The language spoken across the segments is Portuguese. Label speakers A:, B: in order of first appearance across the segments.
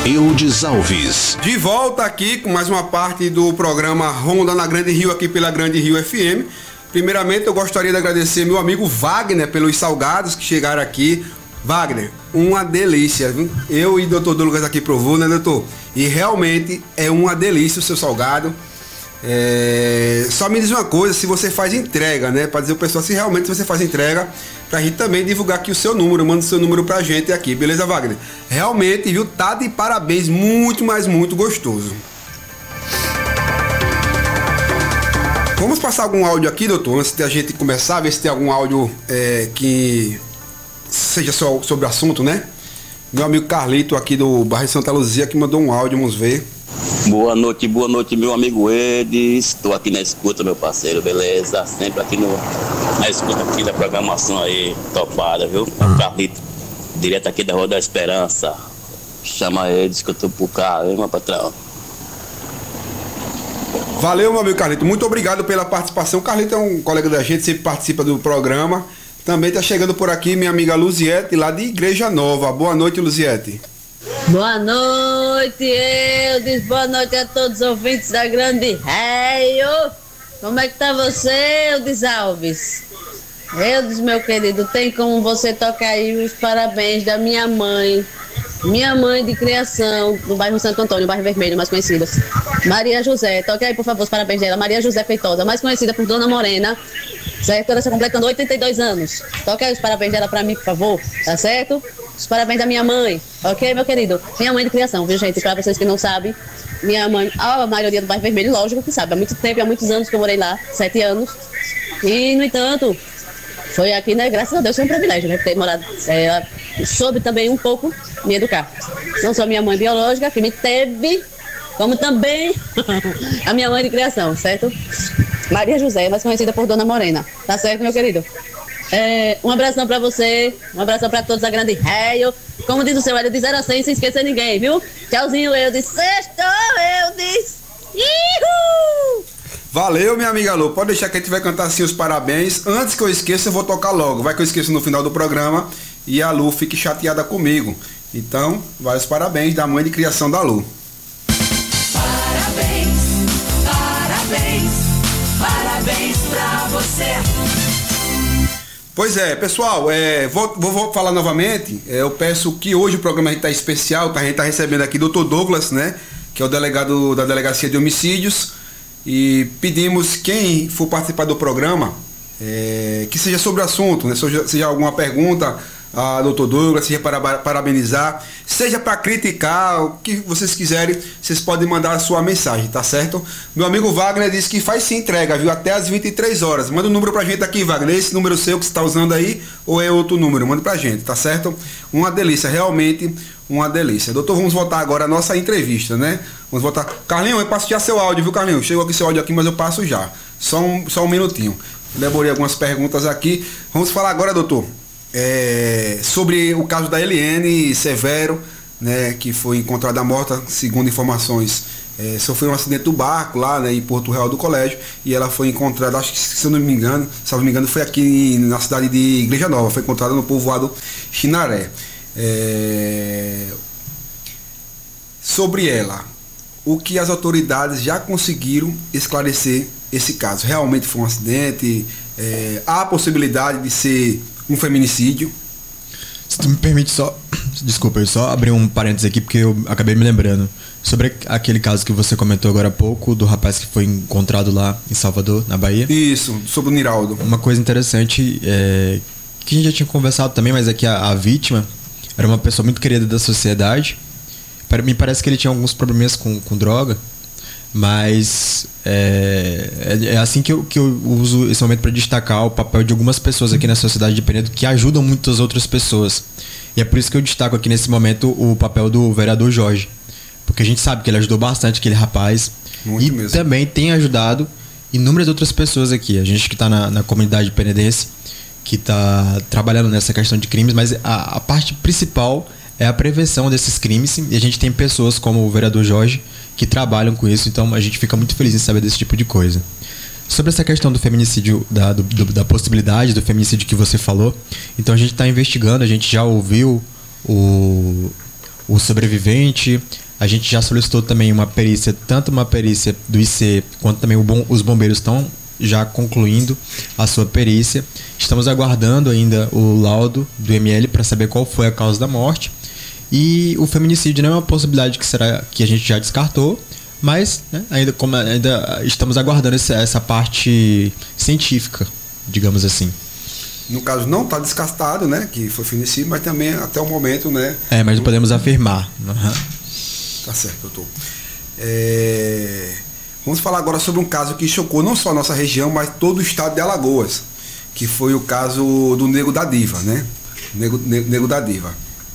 A: Eudes Alves.
B: De volta aqui com mais uma parte do programa Ronda na Grande Rio, aqui pela Grande Rio FM. Primeiramente, eu gostaria de agradecer meu amigo Wagner pelos salgados que chegaram aqui. Wagner, uma delícia, viu? Eu e o Dr. Douglas aqui provou, né, doutor? E realmente é uma delícia o seu salgado. Só me diz uma coisa, se você faz entrega, né? Para dizer o pessoal se realmente você faz entrega, pra gente também divulgar aqui o seu número, manda o seu número pra gente aqui, beleza, Wagner? Realmente, viu? Tá de parabéns, muito, mas muito gostoso. Vamos passar algum áudio aqui, doutor, antes de a gente começar, ver se tem algum áudio que seja só sobre o assunto, né? Meu amigo Carlito aqui do bairro Santa Luzia que mandou um áudio, vamos ver.
C: Boa noite, meu amigo Edes. Estou aqui na escuta, meu parceiro, beleza? Sempre aqui na escuta aqui da programação aí, topada, viu? Carlito, direto aqui da Rua da Esperança. Chama Edes que eu tô por cá, viu, meu patrão?
B: Valeu, meu amigo Carlito. Muito obrigado pela participação. O Carlito é um colega da gente, sempre participa do programa. Também está chegando por aqui minha amiga Luziete, lá de Igreja Nova. Boa noite, Luziete.
D: Boa noite, Eudes. Boa noite a todos os ouvintes da Grande Rio. Como é que tá você, Eudes Alves? Eudes, meu querido, tem como você tocar aí os parabéns da minha mãe de criação, do bairro Santo Antônio, bairro Vermelho, mais conhecida. Maria José, toque aí, por favor, os parabéns dela. Maria José Feitosa, mais conhecida por Dona Morena, certo? Ela está completando 82 anos. Toque aí os parabéns dela pra mim, por favor, tá certo? Os parabéns da minha mãe, ok, meu querido? Minha mãe de criação, viu, gente? Pra vocês que não sabem, minha mãe, a maioria do bairro Vermelho, lógico que sabe, há muito tempo, há muitos anos que eu morei lá, 7 anos. E, no entanto, foi aqui, né? Graças a Deus foi um privilégio, né? Ter morado. Ela soube também um pouco me educar. Não só minha mãe biológica, que me teve, como também a minha mãe de criação, certo? Maria José, mais conhecida por Dona Morena. Tá certo, meu querido? Um abração pra você, um abração pra todos da Grande Rio. Como diz o seu Hélio, de 0 a 100, sem esquecer ninguém, viu? Tchauzinho, Eudes. Sextou, Eudes. Ihu!
B: Valeu, minha amiga Lu. Pode deixar que a gente vai cantar assim os parabéns. Antes que eu esqueça, eu vou tocar logo. Vai que eu esqueço no final do programa e a Lu fique chateada comigo. Então, vários parabéns da mãe de criação da Lu.
E: Parabéns, parabéns, parabéns pra você.
B: Pois é, pessoal, vou falar novamente. Eu peço que hoje o programa está especial, a gente está recebendo aqui o Dr. Douglas, né? Que é o delegado da Delegacia de Homicídios. E pedimos quem for participar do programa que seja sobre o assunto, né? Seja alguma pergunta a Dr. Douglas, seja para parabenizar, seja para criticar, o que vocês quiserem, vocês podem mandar a sua mensagem, tá certo? Meu amigo Wagner disse que faz sim entrega, viu? Até às 23 horas. Manda um número pra gente aqui, Wagner. Esse número seu que você está usando aí ou é outro número? Manda pra gente, tá certo? Uma delícia, realmente uma delícia. Doutor, vamos voltar agora à nossa entrevista, né? Vamos voltar. Carlinhos, eu passo já seu áudio, viu, Carlinhos? Chegou aqui seu áudio aqui, mas eu passo já. Só um minutinho. Elaborei algumas perguntas aqui. Vamos falar agora, doutor, sobre o caso da Eliane Severo, né, que foi encontrada morta, segundo informações, sofreu um acidente do barco lá, né, em Porto Real do Colégio, e ela foi encontrada, acho que se eu não me engano, foi aqui na cidade de Igreja Nova, foi encontrada no povoado Chinaré. Sobre ela, o que as autoridades já conseguiram esclarecer esse caso? Realmente foi um acidente? Há a possibilidade de ser um feminicídio?
F: Se tu me permite só, desculpa, eu só abri um parênteses aqui porque eu acabei me lembrando sobre aquele caso que você comentou agora há pouco, do rapaz que foi encontrado lá em Salvador, na Bahia.
B: Isso, sobre o Niraldo.
F: Uma coisa interessante que a gente já tinha conversado também, mas é que a vítima era uma pessoa muito querida da sociedade. Me parece que ele tinha alguns problemas com droga, mas é assim que eu uso esse momento para destacar o papel de algumas pessoas aqui na sociedade de Penedo que ajudam muitas outras pessoas. E é por isso que eu destaco aqui nesse momento o papel do vereador Jorge, porque a gente sabe que ele ajudou bastante aquele rapaz. Muito e mesmo. Também tem ajudado inúmeras outras pessoas aqui. A gente que está na comunidade penedense, que está trabalhando nessa questão de crimes, mas a parte principal é a prevenção desses crimes, e a gente tem pessoas como o vereador Jorge que trabalham com isso, então a gente fica muito feliz em saber desse tipo de coisa. Sobre essa questão do feminicídio, da possibilidade do feminicídio que você falou, então a gente está investigando, a gente já ouviu o o sobrevivente. A gente já solicitou também uma perícia, tanto uma perícia do IC, quanto também os bombeiros estão já concluindo a sua perícia. Estamos aguardando ainda o laudo do ML para saber qual foi a causa da morte. E o feminicídio não é uma possibilidade que a gente já descartou, mas né, ainda estamos aguardando essa parte científica, digamos assim.
B: No caso, não está descartado, né, que foi feminicídio, mas também até o momento, né...
F: Mas não podemos afirmar. Uhum.
B: Tá certo, doutor. Vamos falar agora sobre um caso que chocou não só a nossa região, mas todo o estado de Alagoas, que foi o caso do Nego da Diva, né? Nego da Diva.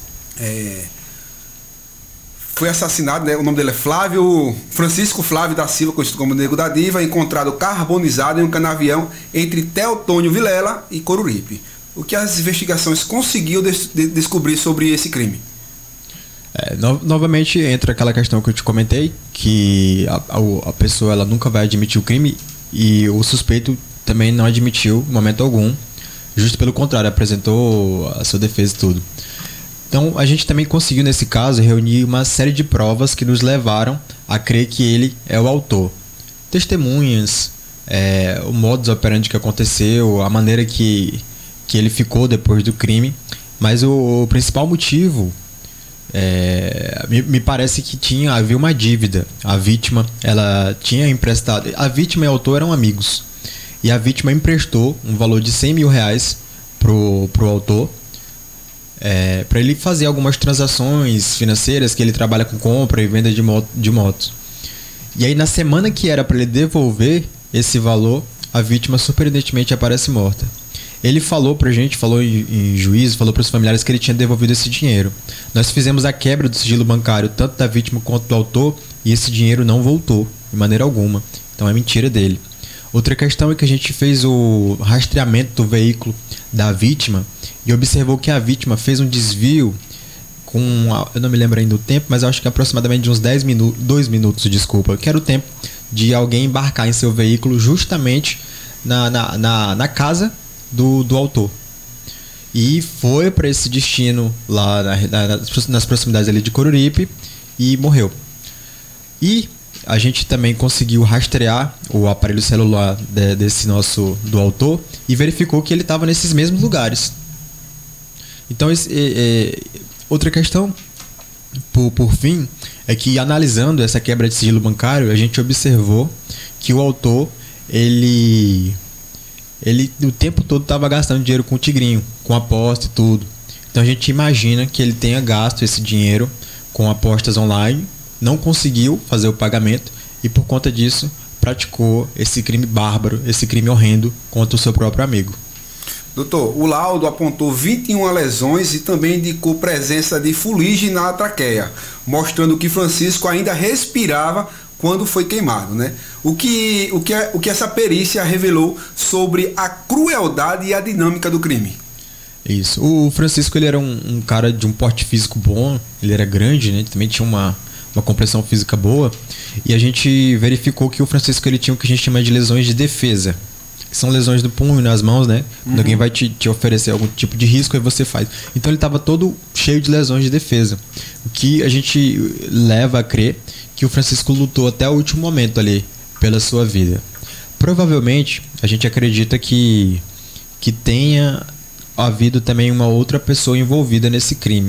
B: Foi assassinado, né? O nome dele é Francisco Flávio da Silva, conhecido como Nego da Diva, encontrado carbonizado em um canavial entre Teotônio Vilela e Coruripe. O que as investigações conseguiu descobrir sobre esse crime?
F: Novamente entra aquela questão que eu te comentei, que a pessoa ela nunca vai admitir o crime e o suspeito também não admitiu em momento algum, justo pelo contrário, apresentou a sua defesa e tudo. Então a gente também conseguiu nesse caso reunir uma série de provas que nos levaram a crer que ele é o autor. Testemunhas, o modus operandi que aconteceu, a maneira que ele ficou depois do crime, mas o principal motivo me parece que havia uma dívida. A vítima ela tinha emprestado, a vítima e o autor eram amigos, e a vítima emprestou um valor de 100 mil reais pro autor, para ele fazer algumas transações financeiras, que ele trabalha com compra e venda de motos. E aí na semana que era para ele devolver esse valor, a vítima surpreendentemente aparece morta. Ele falou pra gente, falou em juízo, falou para os familiares que ele tinha devolvido esse dinheiro. Nós fizemos a quebra do sigilo bancário, tanto da vítima quanto do autor, e esse dinheiro não voltou, de maneira alguma. Então é mentira dele. Outra questão é que a gente fez o rastreamento do veículo da vítima e observou que a vítima fez um desvio eu não me lembro ainda o tempo, mas eu acho que aproximadamente de uns 2 minutos, desculpa, que era o tempo de alguém embarcar em seu veículo justamente na casa do autor. E foi para esse destino lá nas proximidades ali de Coruripe e morreu. E a gente também conseguiu rastrear o aparelho celular do autor e verificou que ele estava nesses mesmos lugares. Então, outra questão, por fim, é que analisando essa quebra de sigilo bancário, a gente observou que o autor, ele o tempo todo estava gastando dinheiro com o Tigrinho, com aposta e tudo. Então a gente imagina que ele tenha gasto esse dinheiro com apostas online, não conseguiu fazer o pagamento e por conta disso praticou esse crime bárbaro, esse crime horrendo contra o seu próprio amigo.
B: Doutor, o laudo apontou 21 lesões e também indicou presença de fuligem na traqueia, mostrando que Francisco ainda respirava quando foi queimado, né? O que essa perícia revelou sobre a crueldade e a dinâmica do crime?
F: Isso. O Francisco, ele era um cara de um porte físico bom, ele era grande, né? Ele também tinha uma compreensão física boa, e a gente verificou que o Francisco ele tinha o que a gente chama de lesões de defesa, que são lesões do punho, nas mãos, né? Quando alguém vai te oferecer algum tipo de risco, aí você faz. Então ele estava todo cheio de lesões de defesa, o que a gente leva a crer que o Francisco lutou até o último momento ali pela sua vida. Provavelmente a gente acredita que tenha havido também uma outra pessoa envolvida nesse crime,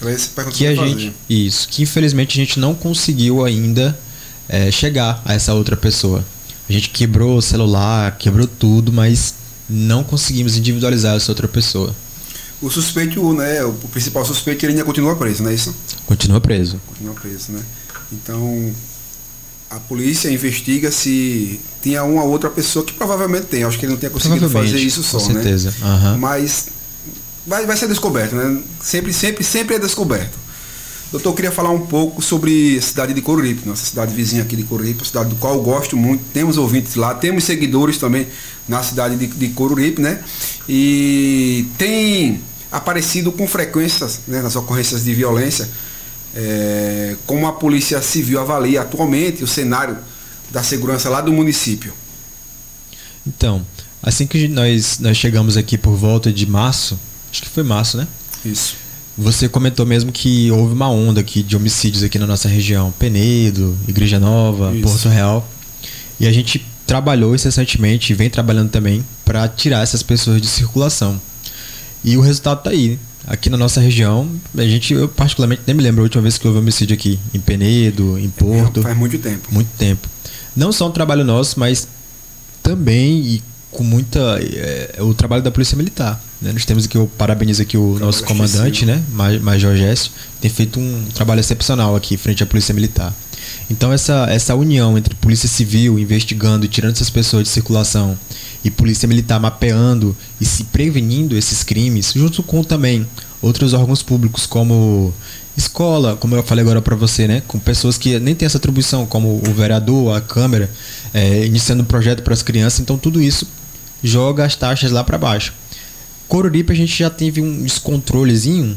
F: que infelizmente a gente não conseguiu ainda chegar a essa outra pessoa. A gente quebrou o celular, quebrou tudo, mas não conseguimos individualizar essa outra pessoa.
B: O suspeito, né, o principal suspeito, ele ainda continua preso, não é isso?
F: Continua preso.
B: Continua preso, né? Então, a polícia investiga se tinha uma outra pessoa, que provavelmente tem. Acho que ele não tenha conseguido fazer isso só,
F: com certeza.
B: Né?
F: Uhum.
B: Mas vai ser descoberto, né? Sempre é descoberto. Doutor, eu queria falar um pouco sobre a cidade de Coruripe, nossa cidade vizinha aqui de Coruripe, cidade do qual eu gosto muito. Temos ouvintes lá, temos seguidores também na cidade de Coruripe, né? E tem aparecido com frequência, né, nas ocorrências de violência, como a Polícia Civil avalia atualmente o cenário da segurança lá do município.
F: Então, assim que nós chegamos aqui por volta de março, acho que foi março, né?
B: Isso.
F: Você comentou mesmo que houve uma onda aqui de homicídios aqui na nossa região. Penedo, Igreja Nova,
B: Isso.
F: Porto Real. E a gente trabalhou incessantemente, e vem trabalhando também, para tirar essas pessoas de circulação. E o resultado está aí. Aqui na nossa região, eu particularmente nem me lembro a última vez que houve homicídio aqui. Em Penedo, em Porto.
B: Faz muito tempo.
F: Muito tempo. Não só um trabalho nosso, mas também e com muita... o trabalho da Polícia Militar. Né? Nós temos aqui, eu parabenizo aqui o nosso comandante, né? Major Gécio, tem feito um trabalho excepcional aqui frente à Polícia Militar. Então essa união entre Polícia Civil investigando e tirando essas pessoas de circulação e Polícia Militar mapeando e se prevenindo esses crimes, junto com também outros órgãos públicos como escola, como eu falei agora para você, né, com pessoas que nem têm essa atribuição, como o vereador, a Câmara, iniciando um projeto para as crianças. Então tudo isso joga as taxas lá para baixo. Coruripe a gente já teve um descontrolezinho.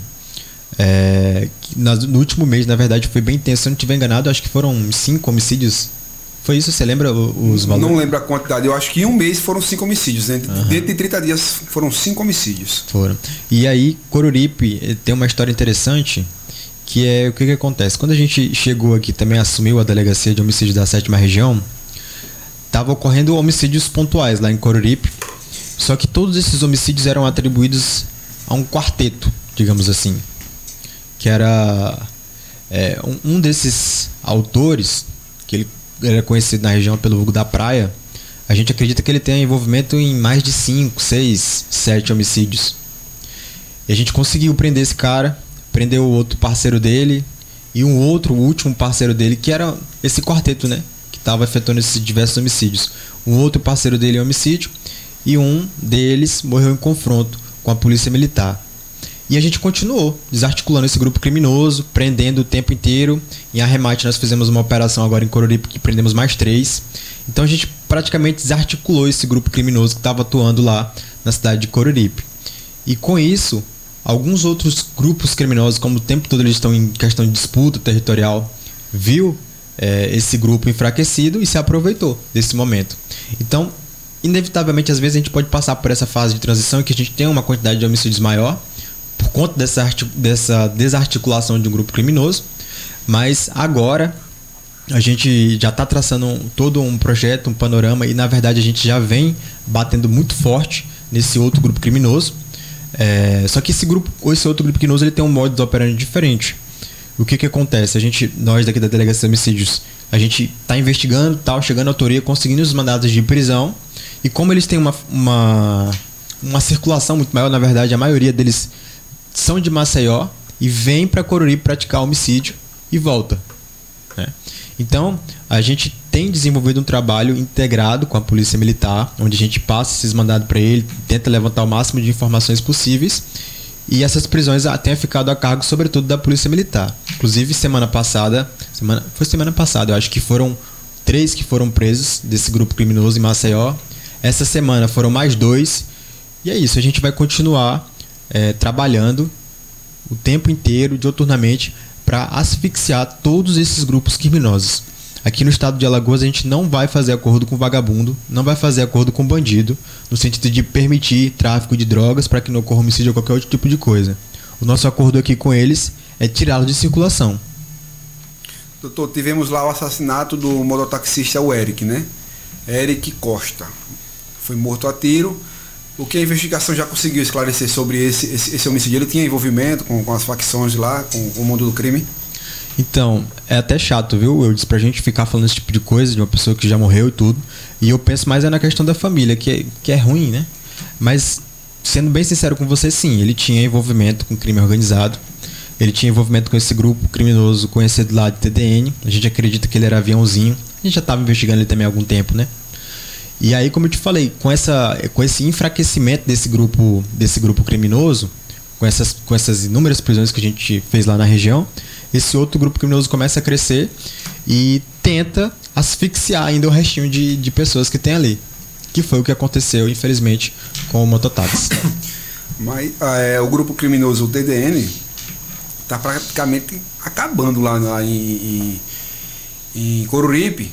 F: No último mês, na verdade, foi bem intenso. Se eu não estiver enganado, acho que foram 5 homicídios. Foi isso? Você lembra os valores?
B: Não lembro a quantidade. Eu acho que em um mês foram 5 homicídios. Né? Dentro de 30 dias foram 5 homicídios.
F: Foram. E aí, Coruripe tem uma história interessante, que é o que acontece. Quando a gente chegou aqui, também assumiu a delegacia de homicídios da 7ª região, estava ocorrendo homicídios pontuais lá em Coruripe. Só que todos esses homicídios eram atribuídos a um quarteto, digamos assim. Que era um desses autores, que ele era conhecido na região pelo vulgo da Praia. A gente acredita que ele tem envolvimento em mais de 5, 6, 7 homicídios. E a gente conseguiu prender esse cara, prendeu o outro parceiro dele e o último parceiro dele, que era esse quarteto, né, que estava efetuando esses diversos homicídios. O outro parceiro dele é homicídio e um deles morreu em confronto com a Polícia Militar. E a gente continuou desarticulando esse grupo criminoso, prendendo o tempo inteiro. Em arremate, nós fizemos uma operação agora em Coruripe que prendemos mais 3. Então a gente praticamente desarticulou esse grupo criminoso que estava atuando lá na cidade de Coruripe. E com isso, alguns outros grupos criminosos, como o tempo todo eles estão em questão de disputa territorial, viu esse grupo enfraquecido e se aproveitou desse momento. Então, inevitavelmente, às vezes a gente pode passar por essa fase de transição em que a gente tem uma quantidade de homicídios maior, por conta dessa desarticulação de um grupo criminoso, mas agora a gente já está traçando todo um projeto, um panorama, e na verdade a gente já vem batendo muito forte nesse outro grupo criminoso. Só que esse outro grupo criminoso ele tem um modo de operando diferente. O que acontece? Nós daqui da Delegacia de Homicídios, a gente está investigando, chegando à autoria, conseguindo os mandados de prisão, e como eles têm uma circulação muito maior, na verdade a maioria deles são de Maceió e vem para Coruripe praticar homicídio e volta, né? Então a gente tem desenvolvido um trabalho integrado com a Polícia Militar, onde a gente passa esses mandados para ele, tenta levantar o máximo de informações possíveis, e essas prisões têm ficado a cargo sobretudo da Polícia Militar. Inclusive semana passada, eu acho que foram 3 que foram presos desse grupo criminoso em Maceió. Essa semana foram mais 2, e é isso, a gente vai continuar trabalhando o tempo inteiro, diuturnamente, para asfixiar todos esses grupos criminosos. Aqui no estado de Alagoas a gente não vai fazer acordo com vagabundo, não vai fazer acordo com bandido, no sentido de permitir tráfico de drogas para que não ocorra homicídio ou qualquer outro tipo de coisa. O nosso acordo aqui com eles é tirá-los de circulação.
B: Doutor, tivemos lá o assassinato do mototaxista, o Eric, né? Eric Costa. Foi morto a tiro. O que a investigação já conseguiu esclarecer sobre esse homicídio? Ele tinha envolvimento com as facções lá, com o mundo do crime?
F: Então, é até chato, viu? Eu disse pra gente ficar falando esse tipo de coisa, de uma pessoa que já morreu e tudo. E eu penso mais na questão da família, que é ruim, né? Mas, sendo bem sincero com você, sim, ele tinha envolvimento com crime organizado. Ele tinha envolvimento com esse grupo criminoso conhecido lá de TDN. A gente acredita que ele era aviãozinho. A gente já estava investigando ele também há algum tempo, né? E aí, como eu te falei, com esse enfraquecimento desse grupo criminoso, com essas inúmeras prisões que a gente fez lá na região, esse outro grupo criminoso começa a crescer e tenta asfixiar ainda o restinho de pessoas que tem ali. Que foi o que aconteceu, infelizmente, com o mototáxi.
B: Mas o grupo criminoso, o TDN, está praticamente acabando lá em Coruripe,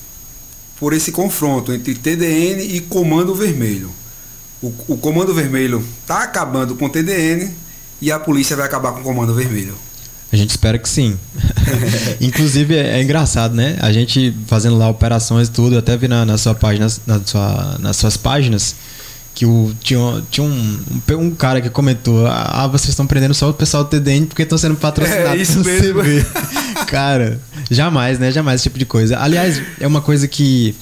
B: por esse confronto entre TDN e Comando Vermelho. O Comando Vermelho está acabando com o TDN e a polícia vai acabar com o Comando Vermelho.
F: A gente espera que sim. Inclusive é engraçado, né? A gente fazendo lá operações e tudo, até vi na sua página, nas suas páginas, que tinha um cara que comentou: vocês estão prendendo só o pessoal do TDN porque estão sendo patrocinados.
B: É isso mesmo.
F: Cara, jamais, né? Jamais esse tipo de coisa. Aliás, é uma coisa que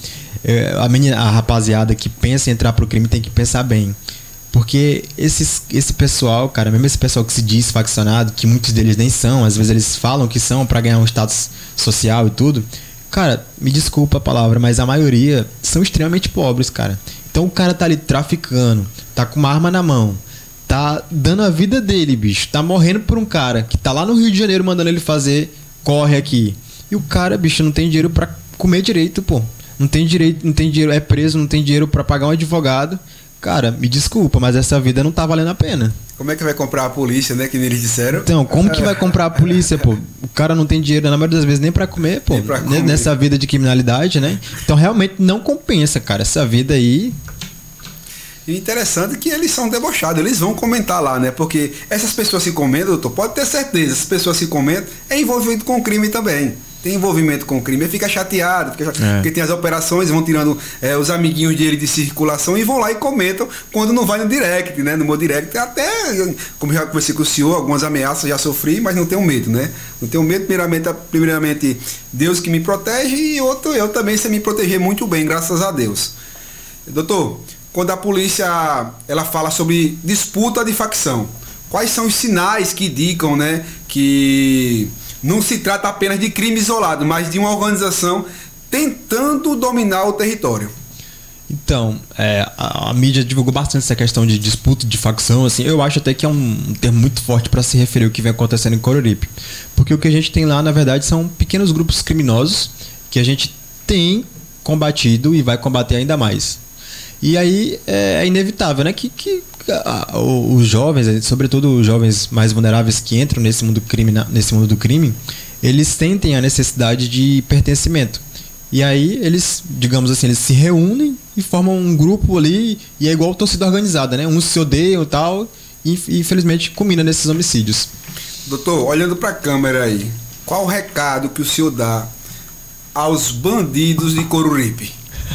F: a rapaziada que pensa em entrar pro crime tem que pensar bem. Porque esse pessoal, cara, mesmo esse pessoal que se diz faccionado, que muitos deles nem são, às vezes eles falam que são pra ganhar um status social e tudo. Cara, me desculpa a palavra, mas a maioria são extremamente pobres, cara. Então o cara tá ali traficando, tá com uma arma na mão, tá dando a vida dele, bicho. Tá morrendo por um cara que tá lá no Rio de Janeiro mandando ele fazer corre aqui. E o cara, bicho, não tem dinheiro pra comer direito, pô. Não tem dinheiro, é preso, não tem dinheiro pra pagar um advogado. Cara, me desculpa, mas essa vida não tá valendo a pena.
B: Como é que vai comprar a polícia, né? Que nem eles disseram.
F: Então, como que vai comprar a polícia, pô? O cara não tem dinheiro, na maioria das vezes, nem pra comer, pô.
B: Pra comer.
F: Nessa vida de criminalidade, né? Então, realmente não compensa, cara. Essa vida aí...
B: E interessante que eles são debochados, eles vão comentar lá, né? Porque essas pessoas se comentam, doutor, pode ter certeza, essas pessoas se comentam, é envolvido com crime também. Tem envolvimento com o crime, ele fica chateado, porque tem as operações, vão tirando os amiguinhos dele de circulação e vão lá e comentam quando não vai no direct, né? No meu direct, até, como já conversei com o senhor, algumas ameaças já sofri, mas não tenho medo, né? Não tenho medo, primeiramente Deus que me protege e outro, eu também sei me proteger muito bem, graças a Deus. Doutor, quando a polícia ela fala sobre disputa de facção, quais são os sinais que indicam, né, que não se trata apenas de crime isolado, mas de uma organização tentando dominar o território?
F: Então, a mídia divulgou bastante essa questão de disputa de facção, assim. Eu acho até que é um termo muito forte para se referir ao que vem acontecendo em Coruripe. Porque o que a gente tem lá, na verdade, são pequenos grupos criminosos que a gente tem combatido e vai combater ainda mais. E aí é inevitável, né, que os jovens, sobretudo os jovens mais vulneráveis que entram nesse mundo do crime, eles sentem a necessidade de pertencimento. E aí eles, digamos assim, eles se reúnem e formam um grupo ali, e é igual torcida organizada, né? Uns se odeiam e tal, e infelizmente culmina nesses homicídios.
B: Doutor, olhando para a câmera aí, qual o recado que o senhor dá aos bandidos de Coruripe?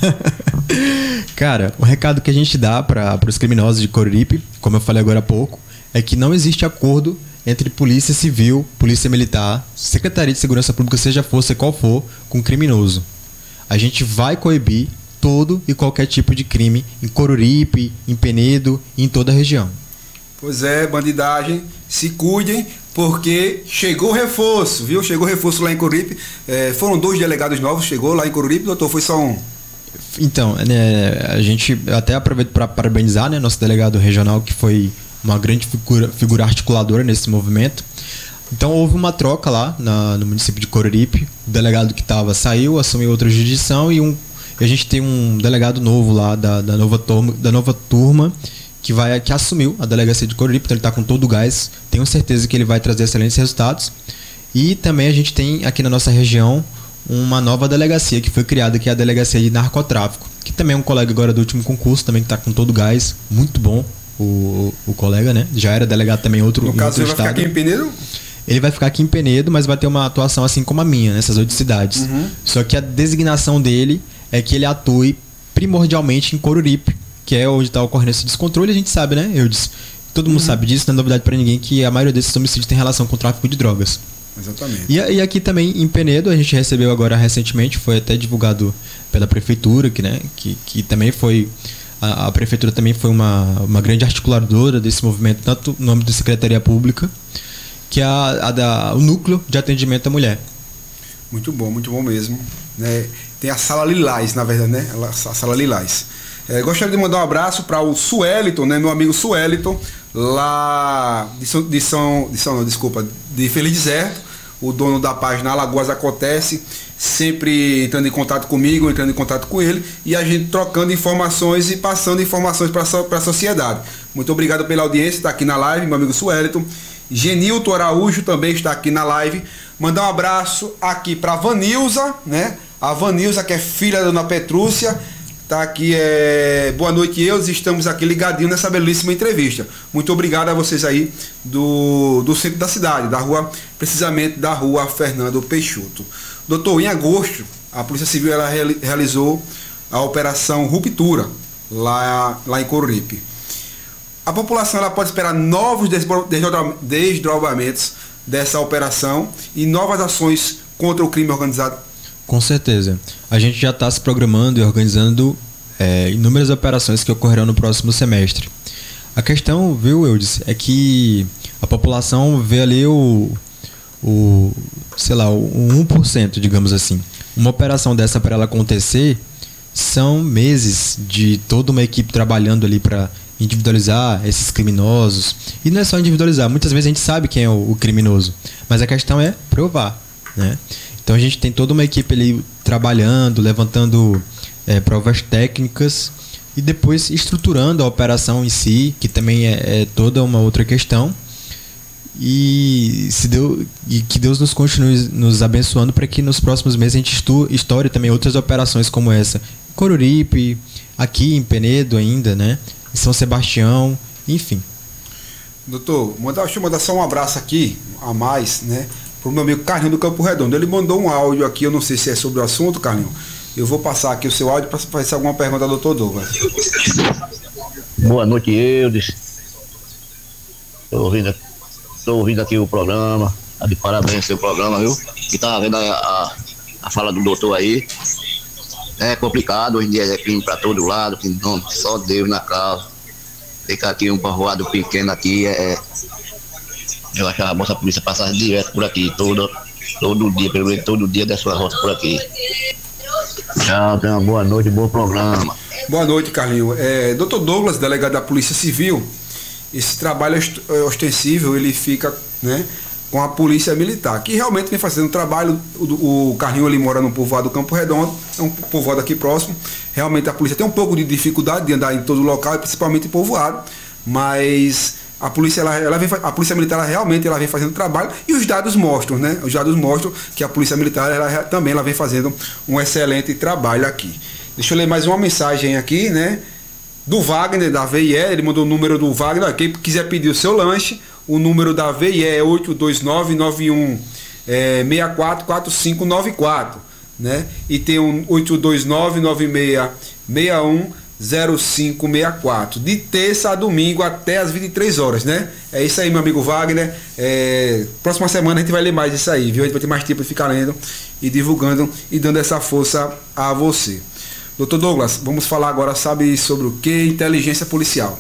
F: Cara, o recado que a gente dá para os criminosos de Coruripe, como eu falei agora há pouco, é que não existe acordo entre polícia civil, polícia militar, Secretaria de Segurança Pública, seja a força qual for, com criminoso. A gente vai coibir todo e qualquer tipo de crime em Coruripe, em Penedo e em toda a região.
B: Pois é, bandidagem, se cuidem, porque chegou reforço, viu? Chegou reforço lá em Coruripe. Foram 2 delegados novos, chegou lá em Coruripe, doutor, foi só um?
F: Então, né, a gente até aproveita para parabenizar, né, nosso delegado regional, que foi uma grande figura articuladora nesse movimento. Então houve uma troca lá no município de Coruripe. O delegado que estava saiu, assumiu outra jurisdição e a gente tem um delegado novo lá da nova turma que assumiu a delegacia de Coruripe. Então ele está com todo o gás. Tenho certeza que ele vai trazer excelentes resultados. E também a gente tem aqui na nossa região uma nova delegacia que foi criada, que é a Delegacia de Narcotráfico, que também é um colega agora do último concurso, também que está com todo o gás, muito bom o colega, né? Já era delegado também em outro estado.
B: No caso, ele vai ficar aqui em Penedo?
F: Ele vai ficar aqui em Penedo, mas vai ter uma atuação assim como a minha, nessas 8 cidades.
B: Uhum.
F: Só que a designação dele é que ele atue primordialmente em Coruripe, que é onde está ocorrendo esse descontrole. A gente sabe, né? Todo mundo sabe disso, não é novidade para ninguém que a maioria desses homicídios tem relação com o tráfico de drogas.
B: Exatamente.
F: E aqui também em Penedo, a gente recebeu agora recentemente, foi até divulgado pela prefeitura, que também foi... A prefeitura também foi uma grande articuladora desse movimento, tanto no âmbito da Secretaria Pública, que é o Núcleo de Atendimento à Mulher.
B: Muito bom mesmo. Né? Tem a Sala Lilás, na verdade, né? A Sala Lilás. Gostaria de mandar um abraço para o Sueliton, né? Meu amigo Sueliton, lá de Feliz Deserto, o dono da página Alagoas Acontece, sempre entrando em contato comigo, entrando em contato com ele, e a gente trocando informações e passando informações para a sociedade. Muito obrigado pela audiência, está aqui na live, meu amigo Sueliton. Genilton Araújo também está aqui na live. Mandar um abraço aqui para Vanilza, né? A Vanilza, que é filha da dona Petrúcia, Tá aqui, boa noite, estamos aqui ligadinhos nessa belíssima entrevista. Muito obrigado a vocês aí do centro da cidade, precisamente da rua Fernando Peixoto. Doutor, em agosto, a Polícia Civil ela realizou a Operação Ruptura, lá em Coruripe. A população ela pode esperar novos desdobramentos dessa operação e novas ações contra o crime organizado?
F: Com certeza. A gente já está se programando e organizando inúmeras operações que ocorrerão no próximo semestre. A questão, viu, Eudes, é que a população vê ali o 1%, digamos assim. Uma operação dessa, para ela acontecer, são meses de toda uma equipe trabalhando ali para individualizar esses criminosos. E não é só individualizar, muitas vezes a gente sabe quem é o criminoso, mas a questão é provar, né? Então a gente tem toda uma equipe ali trabalhando, levantando provas técnicas e depois estruturando a operação em si, que também é toda uma outra questão. E que Deus nos continue nos abençoando para que nos próximos meses a gente estoure também outras operações como essa. Coruripe, aqui em Penedo ainda, né? Em São Sebastião, enfim.
B: Doutor, deixa eu mandar só um abraço aqui, a mais, né? Pro meu amigo Carlinho do Campo Redondo. Ele mandou um áudio aqui, eu não sei se é sobre o assunto, Carlinho. Eu vou passar aqui o seu áudio para fazer alguma pergunta ao doutor Douglas.
A: Boa noite, Eudes. Estou ouvindo aqui o programa. Tá de parabéns seu programa, viu? Que tava vendo a fala do doutor aí. É complicado, hoje em dia é crime para todo lado, que não, só Deus na causa. Ficar aqui um povoado pequeno aqui eu achava a nossa polícia passar direto por aqui, todo dia, pelo menos todo dia da sua rota por aqui. Tchau, tenha uma boa noite, bom programa.
B: Boa noite, Carlinho. Doutor Douglas, delegado da Polícia Civil, esse trabalho ostensivo, ele fica, né, com a Polícia Militar, que realmente vem fazendo um trabalho. O Carlinho ali mora no povoado do Campo Redondo, é um povoado aqui próximo. Realmente a polícia tem um pouco de dificuldade de andar em todo local, principalmente em povoado, mas a polícia, a Polícia Militar realmente vem fazendo trabalho e os dados mostram, né? Os dados mostram que a Polícia Militar também vem fazendo um excelente trabalho aqui. Deixa eu ler mais uma mensagem aqui, né? Do Wagner, da VIE, ele mandou o número do Wagner. Quem quiser pedir o seu lanche, o número da VIE é 82991644594, né? E tem um 82996610564, de terça a domingo até as 23 horas, né? É isso aí, meu amigo Wagner. Próxima semana a gente vai ler mais isso aí, viu? A gente vai ter mais tempo de ficar lendo e divulgando e dando essa força a você. Doutor Douglas, vamos falar agora, sabe sobre o que? Inteligência policial.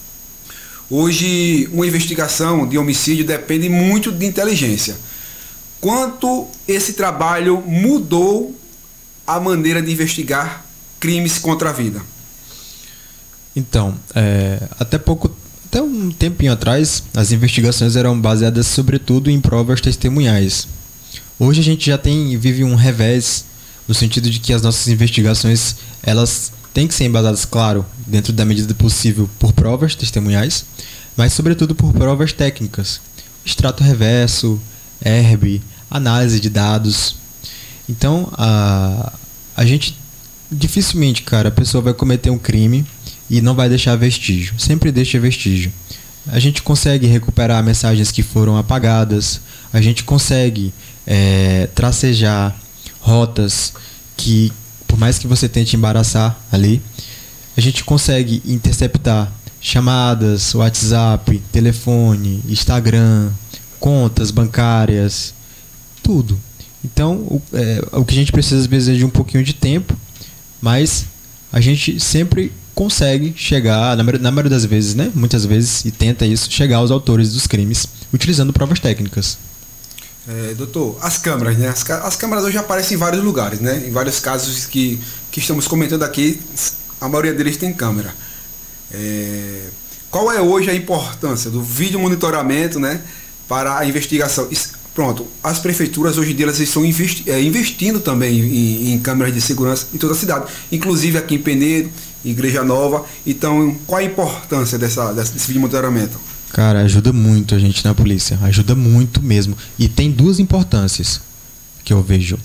B: Hoje, uma investigação de homicídio depende muito de inteligência. Quanto esse trabalho mudou a maneira de investigar crimes contra a vida?
F: Então, até um tempinho atrás, as investigações eram baseadas sobretudo em provas testemunhais. Hoje a gente já vive um revés, no sentido de que as nossas investigações, elas têm que ser embasadas, claro, dentro da medida possível, por provas testemunhais, mas sobretudo por provas técnicas. Extrato reverso, ERB, análise de dados. Então, a gente dificilmente, cara, a pessoa vai cometer um crime e não vai deixar vestígio. Sempre deixa vestígio. A gente consegue recuperar mensagens que foram apagadas, a gente consegue tracejar rotas que, por mais que você tente embaraçar ali, a gente consegue interceptar chamadas, WhatsApp, telefone, Instagram, contas bancárias, tudo. Então, o que a gente precisa às vezes é de um pouquinho de tempo, mas a gente sempre consegue chegar, na maioria das vezes, né? Muitas vezes, e tenta isso, chegar aos autores dos crimes, utilizando provas técnicas.
B: Doutor, as câmeras, né? As câmeras hoje aparecem em vários lugares, né? Em vários casos que estamos comentando aqui, a maioria deles tem câmera. Qual é hoje a importância do vídeo monitoramento, né, para a investigação? Pronto, as prefeituras hoje em dia elas estão investindo também em câmeras de segurança em toda a cidade, inclusive aqui em Penedo, Igreja Nova. Então, qual a importância desse vídeo monitoramento?
F: Cara, ajuda muito a gente na polícia, ajuda muito mesmo. E tem duas importâncias que eu vejo.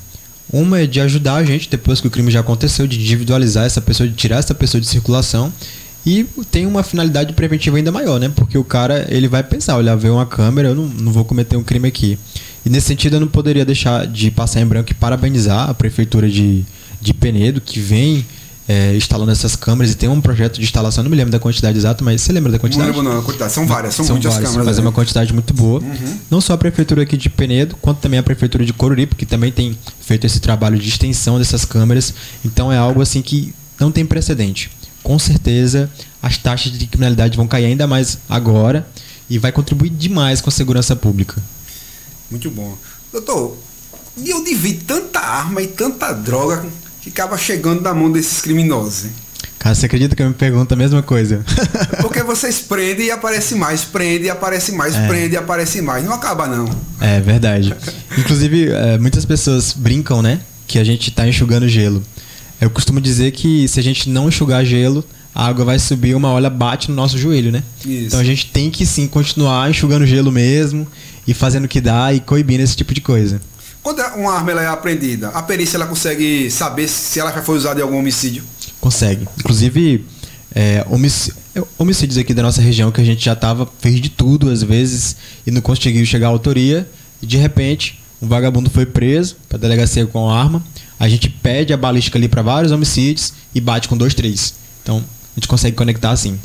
F: Uma é de ajudar a gente, depois que o crime já aconteceu, de individualizar essa pessoa, de tirar essa pessoa de circulação. E tem uma finalidade preventiva ainda maior, né? Porque o cara, ele vai pensar, olha, veio uma câmera, eu não vou cometer um crime aqui. E nesse sentido eu não poderia deixar de passar em branco e parabenizar a prefeitura de Penedo, que vem instalando essas câmeras e tem um projeto de instalação, não me lembro da quantidade exata, mas você lembra da quantidade?
B: Não lembro não, a quantidade. São várias, são muitas
F: várias,
B: câmeras.
F: mas é uma quantidade muito boa.
B: Uhum.
F: Não só a prefeitura aqui de Penedo, quanto também a prefeitura de Coruripe, que também tem feito esse trabalho de extensão dessas câmeras. Então é algo assim que não tem precedente. Com certeza as taxas de criminalidade vão cair ainda mais agora e vai contribuir demais com a segurança pública.
B: Muito bom. Doutor, e eu vi tanta arma e tanta droga que acaba chegando na mão desses criminosos, hein?
F: Cara, você acredita que eu me pergunto a mesma coisa?
B: Porque vocês prendem e aparece mais, prende e aparece mais, prende e aparece mais. Não acaba, não.
F: É verdade. Inclusive, muitas pessoas brincam, né? Que a gente tá enxugando gelo. Eu costumo dizer que se a gente não enxugar gelo, a água vai subir, uma hora bate no nosso joelho, né?
B: Isso.
F: Então a gente tem que sim continuar enxugando gelo mesmo e fazendo o que dá e coibindo esse tipo de coisa.
B: Quando uma arma ela é apreendida, a perícia ela consegue saber se ela já foi usada em algum homicídio?
F: Consegue. Inclusive, homicídios aqui da nossa região que a gente já fez de tudo às vezes e não conseguiu chegar à autoria e de repente um vagabundo foi preso para a delegacia com arma, a gente pede a balística ali para vários homicídios e bate com 2, 3. Então a gente consegue conectar assim.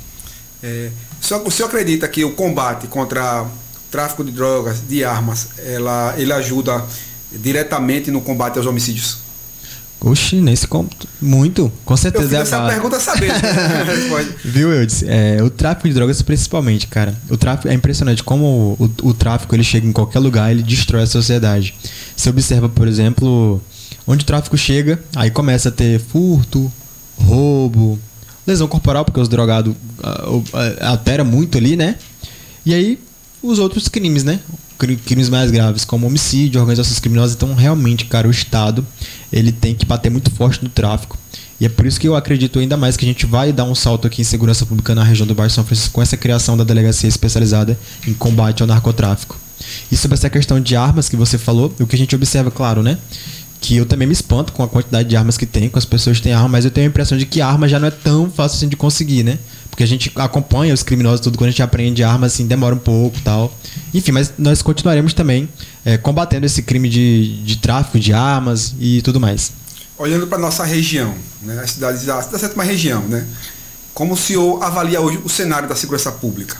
B: O senhor acredita que o combate contra o tráfico de drogas, de armas, ele ajuda diretamente no combate aos homicídios?
F: Oxi, nesse muito, com certeza.
B: Eu fiz essa pergunta sabendo.
F: Viu, Eudes? O tráfico de drogas principalmente, cara. O tráfico é impressionante como o tráfico ele chega em qualquer lugar, ele destrói a sociedade. Você observa, por exemplo, onde o tráfico chega, aí começa a ter furto, roubo, lesão corporal, porque os drogados alteram muito ali, né? E aí os outros crimes, né? Crimes mais graves, como homicídio, organizações criminosas. Então, realmente, cara, o Estado ele tem que bater muito forte no tráfico. E é por isso que eu acredito ainda mais que a gente vai dar um salto aqui em segurança pública na região do Baixo São Francisco com essa criação da delegacia especializada em combate ao narcotráfico. E sobre essa questão de armas que você falou, o que a gente observa, claro, né? Que eu também me espanto com a quantidade de armas que tem, com as pessoas que têm arma, mas eu tenho a impressão de que arma já não é tão fácil assim de conseguir, né? Porque a gente acompanha os criminosos tudo, quando a gente aprende arma, assim, demora um pouco e tal. Enfim, mas nós continuaremos também combatendo esse crime de tráfico de armas e tudo mais.
B: Olhando para nossa região, né, as cidades da 7ª região, né? Como o senhor avalia hoje o cenário da segurança pública?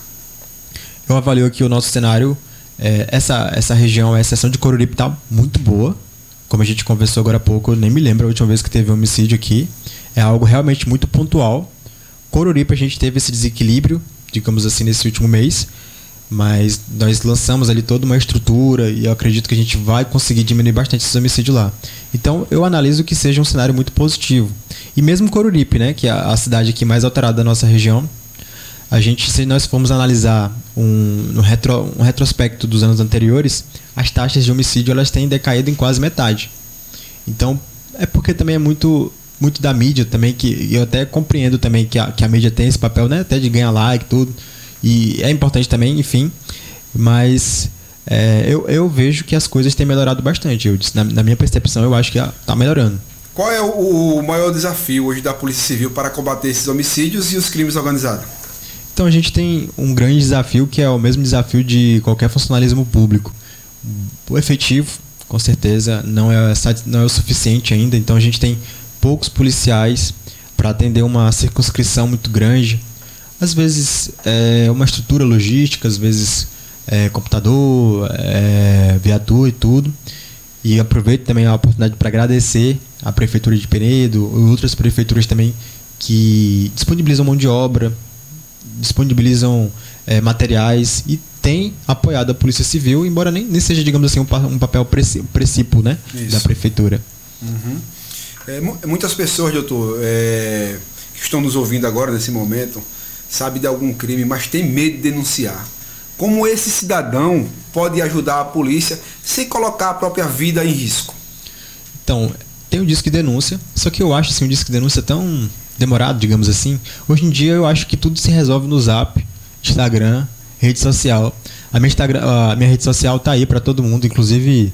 F: Eu avalio que o nosso cenário, essa região, a exceção de Coruripe, está muito boa. Como a gente conversou agora há pouco, eu nem me lembro a última vez que teve um homicídio aqui. É algo realmente muito pontual. Coruripe a gente teve esse desequilíbrio, digamos assim, nesse último mês, mas nós lançamos ali toda uma estrutura e eu acredito que a gente vai conseguir diminuir bastante esses homicídios lá. Então eu analiso que seja um cenário muito positivo. E mesmo Coruripe, né, que é a cidade aqui mais alterada da nossa região, se nós formos analisar um retrospecto dos anos anteriores, as taxas de homicídio elas têm decaído em quase metade. Então é porque também é muito da mídia também, que eu até compreendo também que a mídia tem esse papel, né, até de ganhar like e tudo, e é importante também, enfim, mas eu vejo que as coisas têm melhorado bastante. Na minha percepção, eu acho que está melhorando.
B: Qual é o maior desafio hoje da Polícia Civil para combater esses homicídios e os crimes organizados?
F: Então a gente tem um grande desafio que é o mesmo desafio de qualquer funcionalismo público. O efetivo, com certeza, não é o suficiente ainda, então a gente tem poucos policiais para atender uma circunscrição muito grande. Às vezes uma estrutura logística, às vezes computador, viatura e tudo. E aproveito também a oportunidade para agradecer à Prefeitura de Penedo e outras prefeituras também que disponibilizam mão de obra, disponibilizam materiais e têm apoiado a Polícia Civil, embora nem seja, digamos assim, um papel precípio, né, da Prefeitura.
B: Uhum. Muitas pessoas, doutor, que estão nos ouvindo agora nesse momento, sabem de algum crime, mas tem medo de denunciar. Como esse cidadão pode ajudar a polícia sem colocar a própria vida em risco?
F: Então, tem o disque de denúncia, só que eu acho assim, um disque de denúncia tão demorado, digamos assim. Hoje em dia eu acho que tudo se resolve no Zap, Instagram, rede social. A minha rede social tá aí para todo mundo, inclusive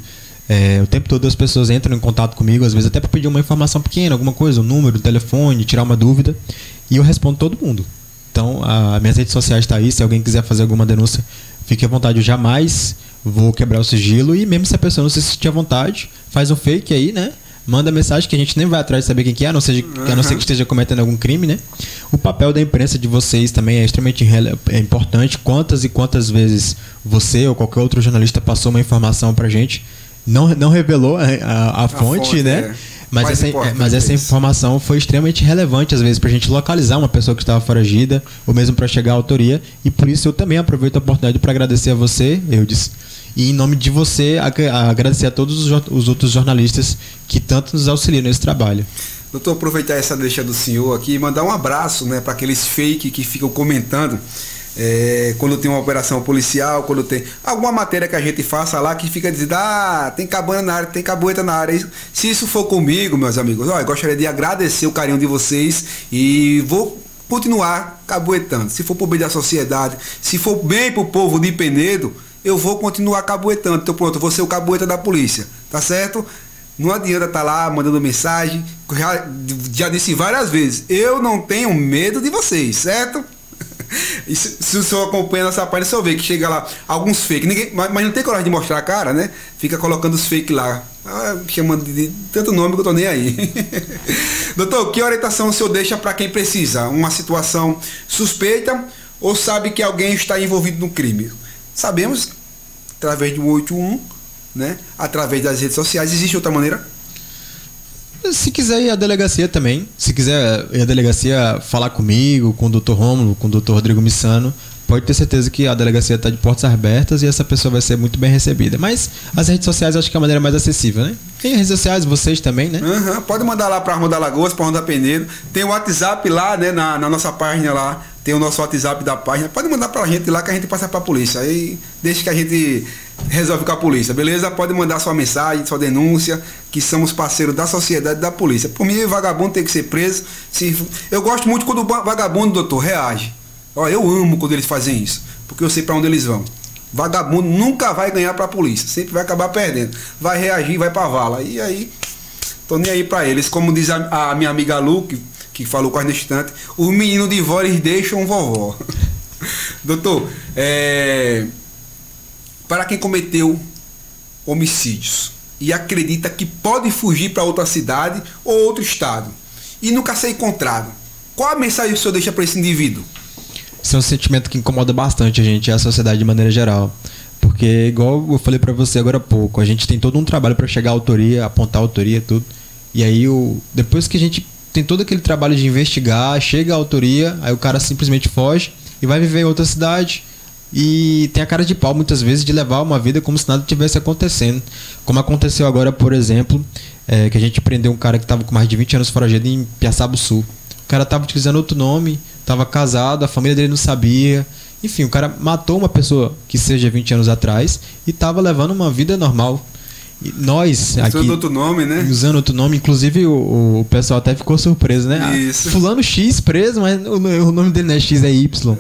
F: O tempo todo as pessoas entram em contato comigo, às vezes até para pedir uma informação pequena, alguma coisa, um número, um telefone, tirar uma dúvida, e eu respondo todo mundo. Então, as minhas redes sociais estão aí, se alguém quiser fazer alguma denúncia, fique à vontade, eu jamais vou quebrar o sigilo, e mesmo se a pessoa não se sentir à vontade, faz um fake aí, né? Manda mensagem que a gente nem vai atrás de saber quem que é, a não ser que esteja cometendo algum crime, né? O papel da imprensa de vocês também é extremamente importante. Quantas e quantas vezes você ou qualquer outro jornalista passou uma informação pra gente, não revelou a fonte, né? Mas essa informação foi extremamente relevante, às vezes, pra gente localizar uma pessoa que estava foragida, ou mesmo para chegar à autoria. E por isso eu também aproveito a oportunidade para agradecer a você, Eudes. E em nome de você, agradecer a todos os outros jornalistas que tanto nos auxiliam nesse trabalho.
B: Doutor, aproveitar essa deixa do senhor aqui e mandar um abraço, né, para aqueles fake que ficam comentando quando tem uma operação policial, quando tem alguma matéria que a gente faça lá que fica dizendo, tem cabana na área, tem cabueta na área. Se isso for comigo, meus amigos, eu gostaria de agradecer o carinho de vocês e vou continuar cabuetando. Se for pro bem da sociedade, se for bem pro povo de Penedo, eu vou continuar cabuetando. Então pronto, eu vou ser o cabueta da polícia, tá certo? Não adianta estar lá mandando mensagem, já disse várias vezes, eu não tenho medo de vocês, certo? E se o senhor acompanha nossa página, o senhor vê que chega lá alguns fake, mas não tem coragem de mostrar a cara, né? Fica colocando os fake lá, chamando de tanto nome que eu tô nem aí. Doutor, que orientação o senhor deixa para quem precisa? Uma situação suspeita ou sabe que alguém está envolvido no crime? Sabemos, através do 181, né? Através das redes sociais. Existe outra maneira?
F: Se quiser ir à delegacia também, se quiser ir à delegacia falar comigo, com o Dr. Rômulo, com o Dr. Rodrigo Missano, pode ter certeza que a delegacia está de portas abertas e essa pessoa vai ser muito bem recebida. Mas as redes sociais eu acho que é a maneira mais acessível, né? Tem redes sociais, vocês também, né?
B: Pode mandar lá para Arma da Lagoas, para Arma da Penedo. Tem o WhatsApp lá, né? Na nossa página lá. Tem o nosso WhatsApp da página. Pode mandar pra gente lá que a gente passa pra polícia. Aí deixa que a gente resolve com a polícia, beleza? Pode mandar sua mensagem, sua denúncia, que somos parceiros da sociedade e da polícia. Por mim, vagabundo tem que ser preso. Eu gosto muito quando o vagabundo, doutor, reage. Eu amo quando eles fazem isso, porque eu sei pra onde eles vão. Vagabundo nunca vai ganhar pra polícia, sempre vai acabar perdendo. Vai reagir, vai pra vala. E aí, tô nem aí pra eles. Como diz a minha amiga Lu, que falou quase nesse instante, os meninos de vó eles deixam vovó. Doutor, para quem cometeu homicídios e acredita que pode fugir para outra cidade ou outro estado e nunca ser encontrado, qual a mensagem que o senhor deixa para esse indivíduo?
F: Isso é um sentimento que incomoda bastante a gente e a sociedade de maneira geral. Porque, igual eu falei para você agora há pouco, a gente tem todo um trabalho para chegar à autoria, apontar a autoria, tudo. E aí, depois que a gente tem todo aquele trabalho de investigar, chega a autoria, aí o cara simplesmente foge e vai viver em outra cidade e tem a cara de pau muitas vezes de levar uma vida como se nada tivesse acontecendo. Como aconteceu agora, por exemplo, que a gente prendeu um cara que estava com mais de 20 anos foragido em Piaçabuçu. O cara estava utilizando outro nome, estava casado, a família dele não sabia. Enfim, o cara matou uma pessoa que seja 20 anos atrás e estava levando uma vida normal. E nós aqui
B: usando outro nome, né?
F: Usando outro nome, inclusive o pessoal até ficou surpreso, né?
B: Isso.
F: Fulano X preso, mas o nome dele não é X, é Y.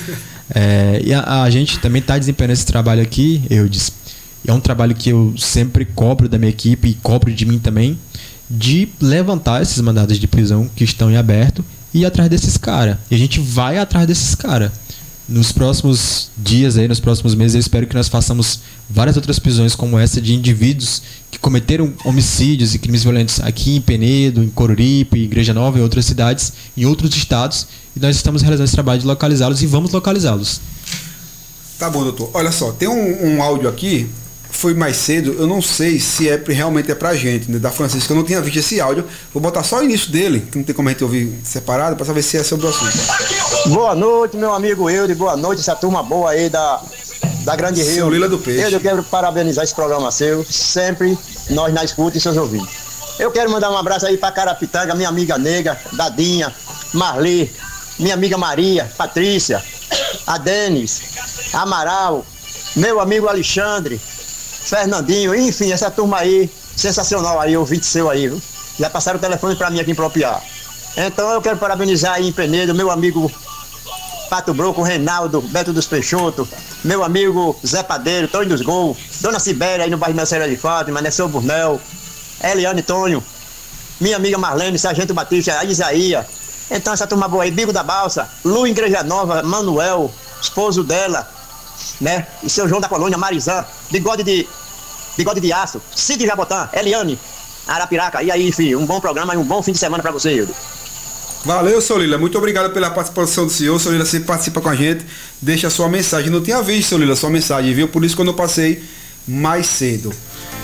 F: E a gente também está desempenhando esse trabalho aqui, Eudes. É um trabalho que eu sempre cobro da minha equipe e cobro de mim também, de levantar esses mandados de prisão que estão em aberto e ir atrás desses caras. E a gente vai atrás desses caras. Nos próximos dias, nos próximos meses, eu espero que nós façamos várias outras prisões como essa de indivíduos que cometeram homicídios e crimes violentos aqui em Penedo, em Coruripe, em Igreja Nova, em outras cidades, em outros estados. E nós estamos realizando esse trabalho de localizá-los e vamos localizá-los.
B: Tá bom, doutor. Olha só, tem um áudio aqui, foi mais cedo, eu não sei se realmente é pra gente, né, da Francisca. Eu não tinha visto esse áudio. Vou botar só o início dele, que não tem como a gente ouvir separado, pra saber se é sobre o assunto.
G: Boa noite, meu amigo Eudes. Boa noite, essa turma boa aí da Grande Rio.
B: Seu Lila do Peixe.
G: Eu quero parabenizar esse programa seu. Sempre nós na escuta e seus ouvintes. Eu quero mandar um abraço aí pra Carapitanga, minha amiga Nega, Dadinha, Marli, minha amiga Maria, Patrícia, a Denis, Amaral, meu amigo Alexandre, Fernandinho, enfim, essa turma aí, sensacional aí, ouvinte seu aí, viu? Já passaram o telefone pra mim aqui em Propiá. Então eu quero parabenizar aí em Penedo, meu amigo Pato Broco, Reinaldo, Beto dos Peixoto, meu amigo Zé Padeiro, Tonho dos Gol, Dona Sibéria aí no bairro Merceria de Fátima, Nesseu Burnel, Eliane Tonho, minha amiga Marlene, Sargento Batista, Isaías. Então essa turma boa aí, Bigo da Balsa, Lu Igreja Nova, Manuel, esposo dela, né? E seu João da Colônia, Marizã, Bigode de Aço, Cid Jabotã, Eliane, Arapiraca. E aí, filho, um bom programa e um bom fim de semana pra você, Hildo.
B: Valeu, seu Lila. Muito obrigado pela participação do senhor. Seu Lila sempre participa com a gente. Deixa a sua mensagem. Não tinha visto, seu Lila, sua mensagem, viu? Por isso que eu não passei mais cedo.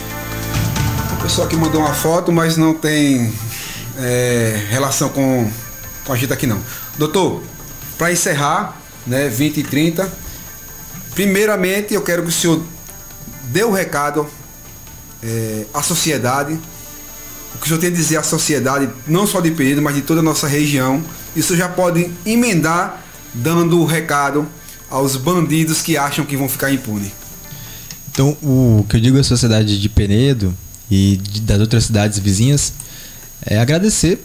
B: O pessoal aqui mandou uma foto, mas não tem relação com a gente aqui não. Doutor, para encerrar, né, 20h30, primeiramente eu quero que o senhor dê o recado à sociedade. O que o senhor tem a dizer à sociedade, não só de Penedo, mas de toda a nossa região. Isso já pode emendar dando o recado aos bandidos que acham que vão ficar impunes.
F: Então, o que eu digo à sociedade de Penedo e das outras cidades vizinhas é agradecer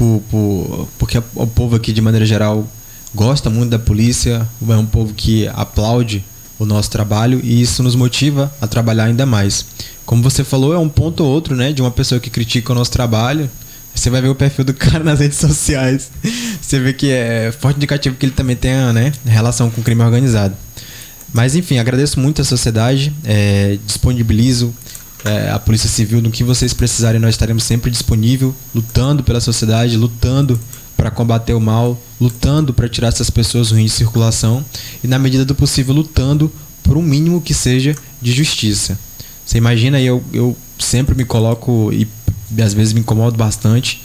F: porque o povo aqui, de maneira geral, gosta muito da polícia, é um povo que aplaude o nosso trabalho e isso nos motiva a trabalhar ainda mais. Como você falou, é um ponto ou outro, né, de uma pessoa que critica o nosso trabalho. Você vai ver o perfil do cara nas redes sociais. Você vê que é forte indicativo que ele também tenha, né, relação com o crime organizado. Mas enfim, agradeço muito a sociedade, disponibilizo a Polícia Civil no que vocês precisarem, nós estaremos sempre disponível, lutando pela sociedade, lutando para combater o mal, lutando para tirar essas pessoas ruins de circulação e, na medida do possível, lutando por um mínimo que seja de justiça. Você imagina, eu sempre me coloco e às vezes me incomodo bastante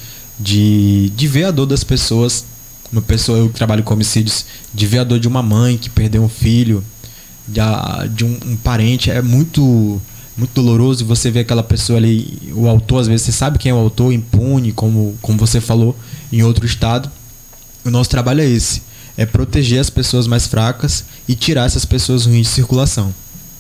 F: de ver a dor das pessoas. Eu trabalho com homicídios, de ver a dor de uma mãe que perdeu um filho, de um parente. É muito, muito doloroso você ver aquela pessoa ali, o autor, às vezes você sabe quem é o autor, impune, como você falou, em outro estado. O nosso trabalho é esse, é proteger as pessoas mais fracas e tirar essas pessoas ruins de circulação.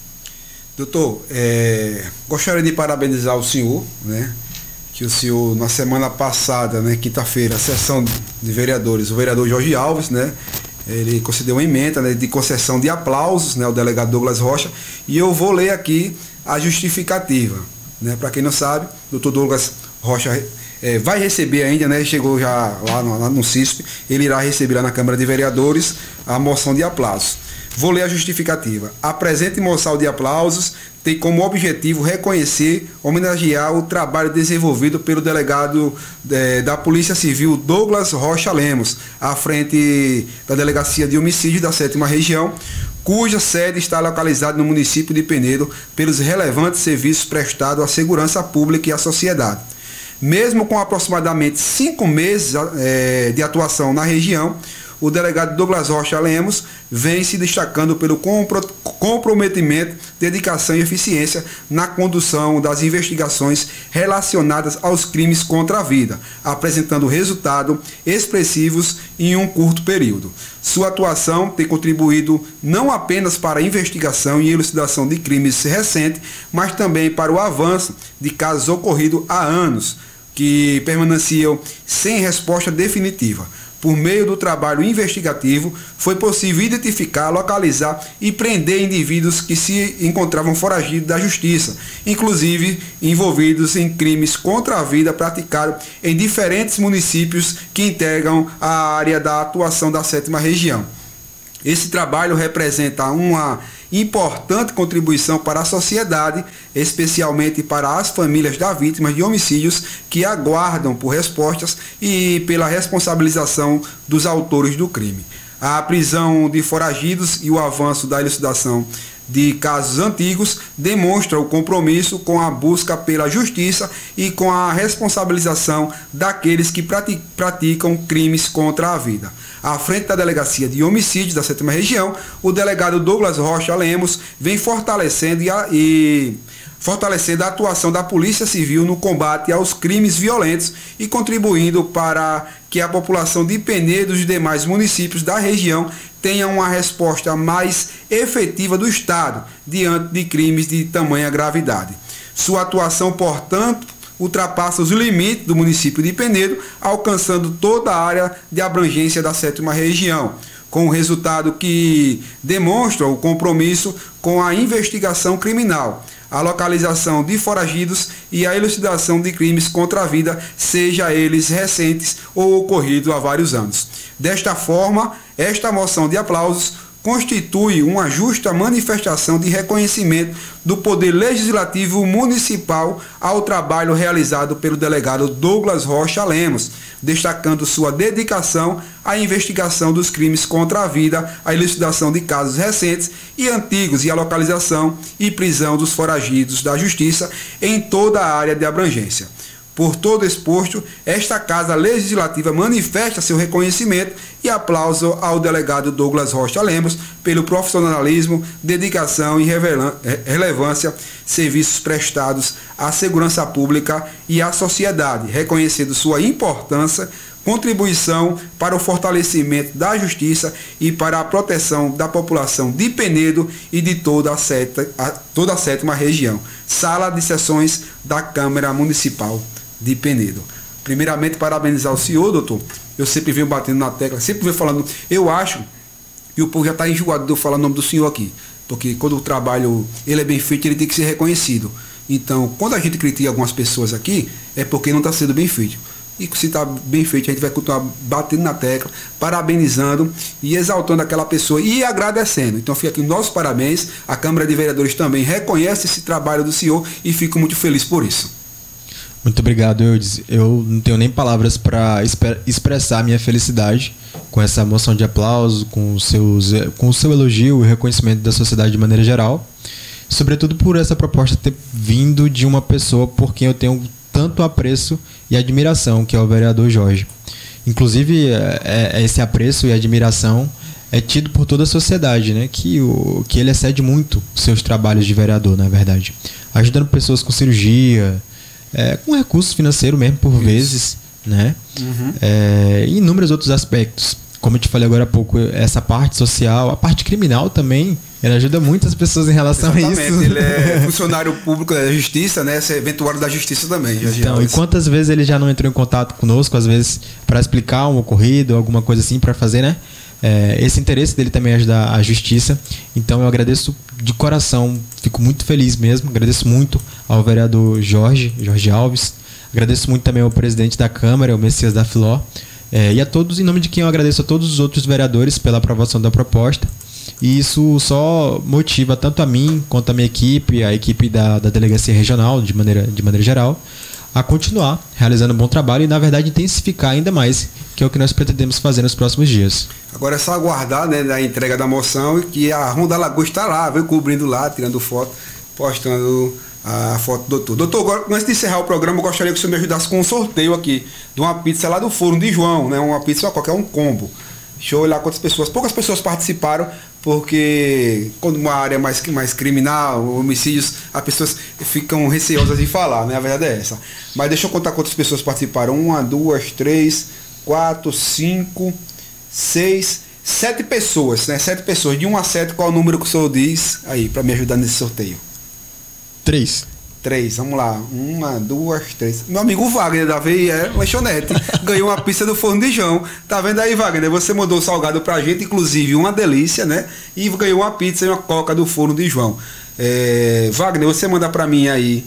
B: Doutor, gostaria de parabenizar o senhor, né? Que o senhor, na semana passada, né, quinta-feira, a sessão de vereadores, o vereador Jorge Alves, né, ele concedeu uma emenda, né, de concessão de aplausos, né, ao delegado Douglas Rocha, e eu vou ler aqui a justificativa, né? Para quem não sabe, o doutor Douglas Rocha vai receber ainda, né, chegou já lá no CISP, ele irá receber lá na Câmara de Vereadores a moção de aplausos. Vou ler a justificativa. A presente moção de aplausos tem como objetivo reconhecer, homenagear o trabalho desenvolvido pelo delegado da Polícia Civil Douglas Rocha Lemos, à frente da Delegacia de Homicídio da 7ª Região, cuja sede está localizada no município de Penedo, pelos relevantes serviços prestados à segurança pública e à sociedade. Mesmo com aproximadamente 5 meses de atuação na região, o delegado Douglas Rocha Lemos vem se destacando pelo comprometimento, dedicação e eficiência na condução das investigações relacionadas aos crimes contra a vida, apresentando resultados expressivos em um curto período. Sua atuação tem contribuído não apenas para a investigação e elucidação de crimes recentes, mas também para o avanço de casos ocorridos há anos, que permaneciam sem resposta definitiva. Por meio do trabalho investigativo, foi possível identificar, localizar e prender indivíduos que se encontravam foragidos da justiça, inclusive envolvidos em crimes contra a vida praticados em diferentes municípios que integram a área da atuação da 7ª Região. Esse trabalho representa uma importante contribuição para a sociedade, especialmente para as famílias das vítimas de homicídios que aguardam por respostas e pela responsabilização dos autores do crime. A prisão de foragidos e o avanço da elucidação de casos antigos demonstra o compromisso com a busca pela justiça e com a responsabilização daqueles que praticam crimes contra a vida. À frente da Delegacia de Homicídios da 7ª Região, o delegado Douglas Rocha Lemos vem fortalecendo a atuação da Polícia Civil no combate aos crimes violentos e contribuindo para que a população de Penedo e dos demais municípios da região tenha uma resposta mais efetiva do Estado diante de crimes de tamanha gravidade. Sua atuação, portanto, ultrapassa os limites do município de Penedo, alcançando toda a área de abrangência da 7ª Região. com o resultado que demonstra o compromisso com a investigação criminal, a localização de foragidos e a elucidação de crimes contra a vida, seja eles recentes ou ocorridos há vários anos. Desta forma, esta moção de aplausos constitui uma justa manifestação de reconhecimento do Poder Legislativo Municipal ao trabalho realizado pelo delegado Douglas Rocha Lemos, destacando sua dedicação à investigação dos crimes contra a vida, à elucidação de casos recentes e antigos e à localização e prisão dos foragidos da Justiça em toda a área de abrangência. Por todo exposto, esta Casa Legislativa manifesta seu reconhecimento e aplauso ao delegado Douglas Rocha Lemos pelo profissionalismo, dedicação e relevância, serviços prestados à segurança pública e à sociedade, reconhecendo sua importância, contribuição para o fortalecimento da justiça e para a proteção da população de Penedo e de toda a sétima região. Sala de Sessões da Câmara Municipal de Penedo. Primeiramente, parabenizar o senhor, doutor. Eu sempre venho batendo na tecla, sempre venho falando. Eu acho que o povo já está enjoado de eu falar o nome do senhor aqui, porque quando o trabalho ele é bem feito, ele tem que ser reconhecido. Então, quando a gente critica algumas pessoas aqui, é porque não está sendo bem feito. E se está bem feito, a gente vai continuar batendo na tecla, parabenizando e exaltando aquela pessoa e agradecendo. Então fica aqui nossos parabéns. A Câmara de Vereadores também reconhece esse trabalho do senhor e fico muito feliz por isso.
F: Muito obrigado, Eudes. Eu não tenho nem palavras para expressar minha felicidade com essa moção de aplauso, com o seu elogio e reconhecimento da sociedade de maneira geral. Sobretudo por essa proposta ter vindo de uma pessoa por quem eu tenho tanto apreço e admiração, que é o vereador Jorge. Inclusive, esse apreço e admiração é tido por toda a sociedade, né? Que ele excede muito os seus trabalhos de vereador, na verdade. Ajudando pessoas com cirurgia, com recurso financeiro mesmo, por vezes, né? E inúmeros outros aspectos. Como eu te falei agora há pouco, essa parte social, a parte criminal também, ele ajuda muitas pessoas em relação a isso.
B: Ele é funcionário público da Justiça, né? É eventuário da Justiça também.
F: Então, e quantas vezes ele já não entrou em contato conosco, às vezes, para explicar um ocorrido, alguma coisa assim, para fazer, né? Esse interesse dele também ajuda a Justiça. Então eu agradeço de coração, fico muito feliz mesmo, agradeço muito ao vereador Jorge Alves, agradeço muito também ao presidente da Câmara, o Messias da Filó, e a todos, em nome de quem eu agradeço a todos os outros vereadores pela aprovação da proposta. E isso só motiva tanto a mim quanto a minha equipe, a equipe da Delegacia Regional, de maneira geral, a continuar realizando um bom trabalho e, na verdade, intensificar ainda mais, que é o que nós pretendemos fazer nos próximos dias.
B: Agora é só aguardar, né, da entrega da moção e que a Ronda Lagoa está lá, vem cobrindo lá, tirando foto, postando a foto do doutor. Doutor, agora, antes de encerrar o programa, eu gostaria que o senhor me ajudasse com um sorteio aqui de uma pizza lá do Forno de João, né, uma pizza qualquer, um combo. Deixa eu olhar quantas pessoas. Poucas pessoas participaram, porque quando uma área mais criminal, homicídios, as pessoas ficam receosas de falar, né? A verdade é essa. Mas deixa eu contar quantas pessoas participaram. 1, 2, 3, 4, 5, 6, 7 pessoas, né? 7 pessoas. De 1 a 7, qual é o número que o senhor diz aí, para me ajudar nesse sorteio?
F: 3.
B: 3, vamos lá. 1, 2, 3. Meu amigo Wagner da VIE Lanchonete ganhou uma pizza do Forno de João. Tá vendo aí, Wagner? Você mandou o salgado pra gente, inclusive uma delícia, né? E ganhou uma pizza e uma coca do Forno de João. Wagner, você manda pra mim aí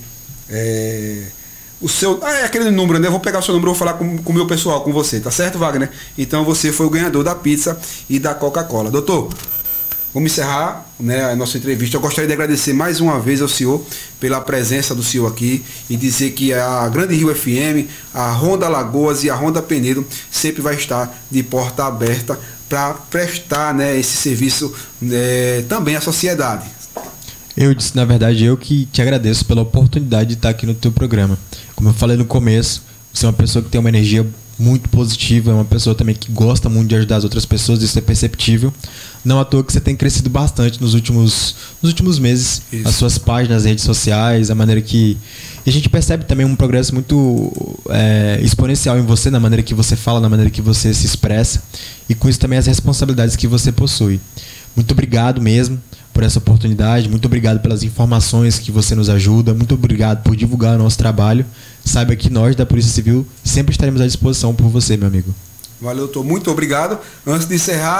B: o seu... é aquele número, né? Eu vou pegar o seu número e vou falar com o meu pessoal, com você, tá certo, Wagner? Então você foi o ganhador da pizza e da Coca-Cola. Doutor, vamos encerrar, né, a nossa entrevista. Eu gostaria de agradecer mais uma vez ao senhor pela presença do senhor aqui e dizer que a Grande Rio FM, a Ronda Lagoas e a Ronda Penedo sempre vai estar de porta aberta para prestar, né, esse serviço também à sociedade.
F: Eu disse, na verdade, eu que te agradeço pela oportunidade de estar aqui no teu programa. Como eu falei no começo, você é uma pessoa que tem uma energia muito positiva, é uma pessoa também que gosta muito de ajudar as outras pessoas, isso é perceptível. Não à toa que você tem crescido bastante nos últimos meses, isso. As suas páginas, as redes sociais, a maneira que... E a gente percebe também um progresso muito exponencial em você, na maneira que você fala, na maneira que você se expressa, e com isso também as responsabilidades que você possui. Muito obrigado mesmo por essa oportunidade, muito obrigado pelas informações que você nos ajuda, muito obrigado por divulgar o nosso trabalho. Saiba que nós da Polícia Civil sempre estaremos à disposição por você, meu amigo.
B: Valeu, doutor. Muito obrigado. Antes de encerrar,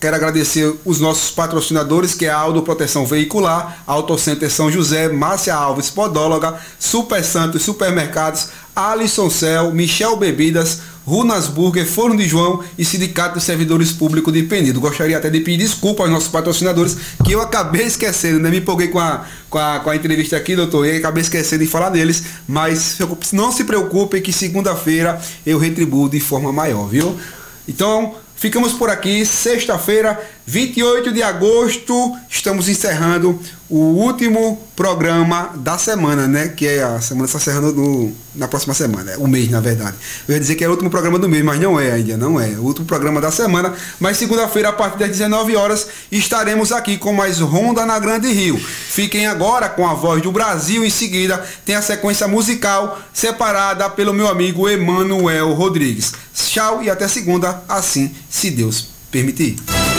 B: Quero agradecer os nossos patrocinadores, que é a Aldo Proteção Veicular, Autocenter São José, Márcia Alves Podóloga, Super Santos Supermercados, Alisson Cel, Michel Bebidas, Runas Burger, Forno de João e Sindicato dos Servidores Públicos de Penedo. Gostaria até de pedir desculpa aos nossos patrocinadores, que eu acabei esquecendo, né? Me empolguei com a entrevista aqui, doutor, e acabei esquecendo de falar deles, mas não se preocupem que segunda-feira eu retribuo de forma maior, viu? Então, ficamos por aqui, sexta-feira, 28 de agosto, estamos encerrando o último programa da semana, né? Que é a semana está encerrando na próxima semana, o mês, na verdade. Eu ia dizer que é o último programa do mês, mas não é ainda, não é. O último programa da semana, mas segunda-feira, a partir das 19 horas, estaremos aqui com mais Ronda na Grande Rio. Fiquem agora com a Voz do Brasil, em seguida tem a sequência musical separada pelo meu amigo Emanuel Rodrigues. Tchau e até segunda, assim, se Deus permitir.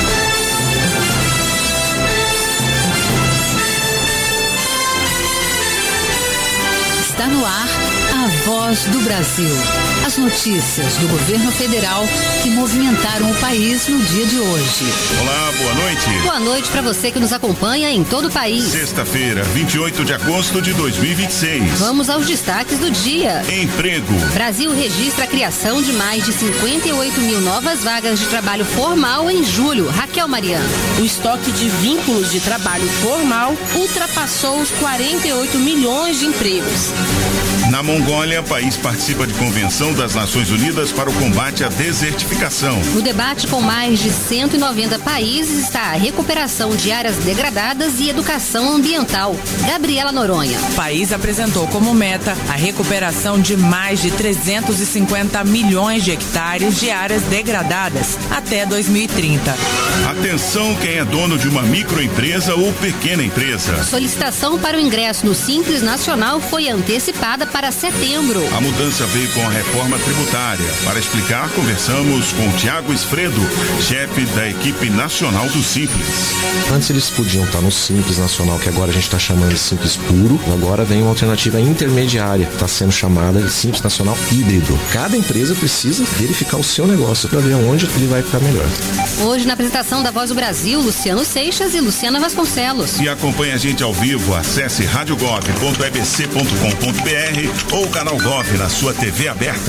H: Está no ar a Voz do Brasil. As notícias do governo federal que movimentaram o país no dia de hoje.
I: Olá, boa noite.
H: Boa noite para você que nos acompanha em todo o país.
I: Sexta-feira, 28 de agosto de 2026.
H: Vamos aos destaques do dia.
I: Emprego.
H: Brasil registra a criação de mais de 58 mil novas vagas de trabalho formal em julho. Raquel Mariano.
J: O estoque de vínculos de trabalho formal ultrapassou os 48 milhões de empregos.
I: Na Mongólia, o país participa de convenção das Nações Unidas para o combate à desertificação.
H: No debate com mais de 190 países está a recuperação de áreas degradadas e educação ambiental. Gabriela Noronha.
J: O país apresentou como meta a recuperação de mais de 350 milhões de hectares de áreas degradadas até 2030.
I: Atenção quem é dono de uma microempresa ou pequena empresa.
H: Solicitação para o ingresso no Simples Nacional foi antecipada para setembro.
I: A mudança veio com a reforma tributária. Para explicar, conversamos com Tiago Esfredo, chefe da equipe nacional do Simples.
K: Antes eles podiam estar no Simples Nacional, que agora a gente está chamando de Simples Puro. Agora vem uma alternativa intermediária, está sendo chamada de Simples Nacional Híbrido. Cada empresa precisa verificar o seu negócio para ver onde ele vai ficar melhor.
H: Hoje, na apresentação da Voz do Brasil, Luciano Seixas e Luciana Vasconcelos.
I: E acompanhe a gente ao vivo, acesse radiogov.ebc.com.br ou o canal Gov na sua TV aberta.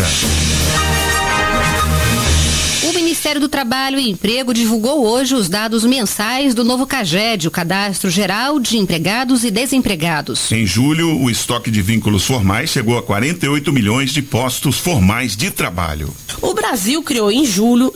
H: O Ministério do Trabalho e Emprego divulgou hoje os dados mensais do novo CAGED, o Cadastro Geral de Empregados e Desempregados.
I: Em julho, o estoque de vínculos formais chegou a 48 milhões de postos formais de trabalho.
J: O Brasil criou em julho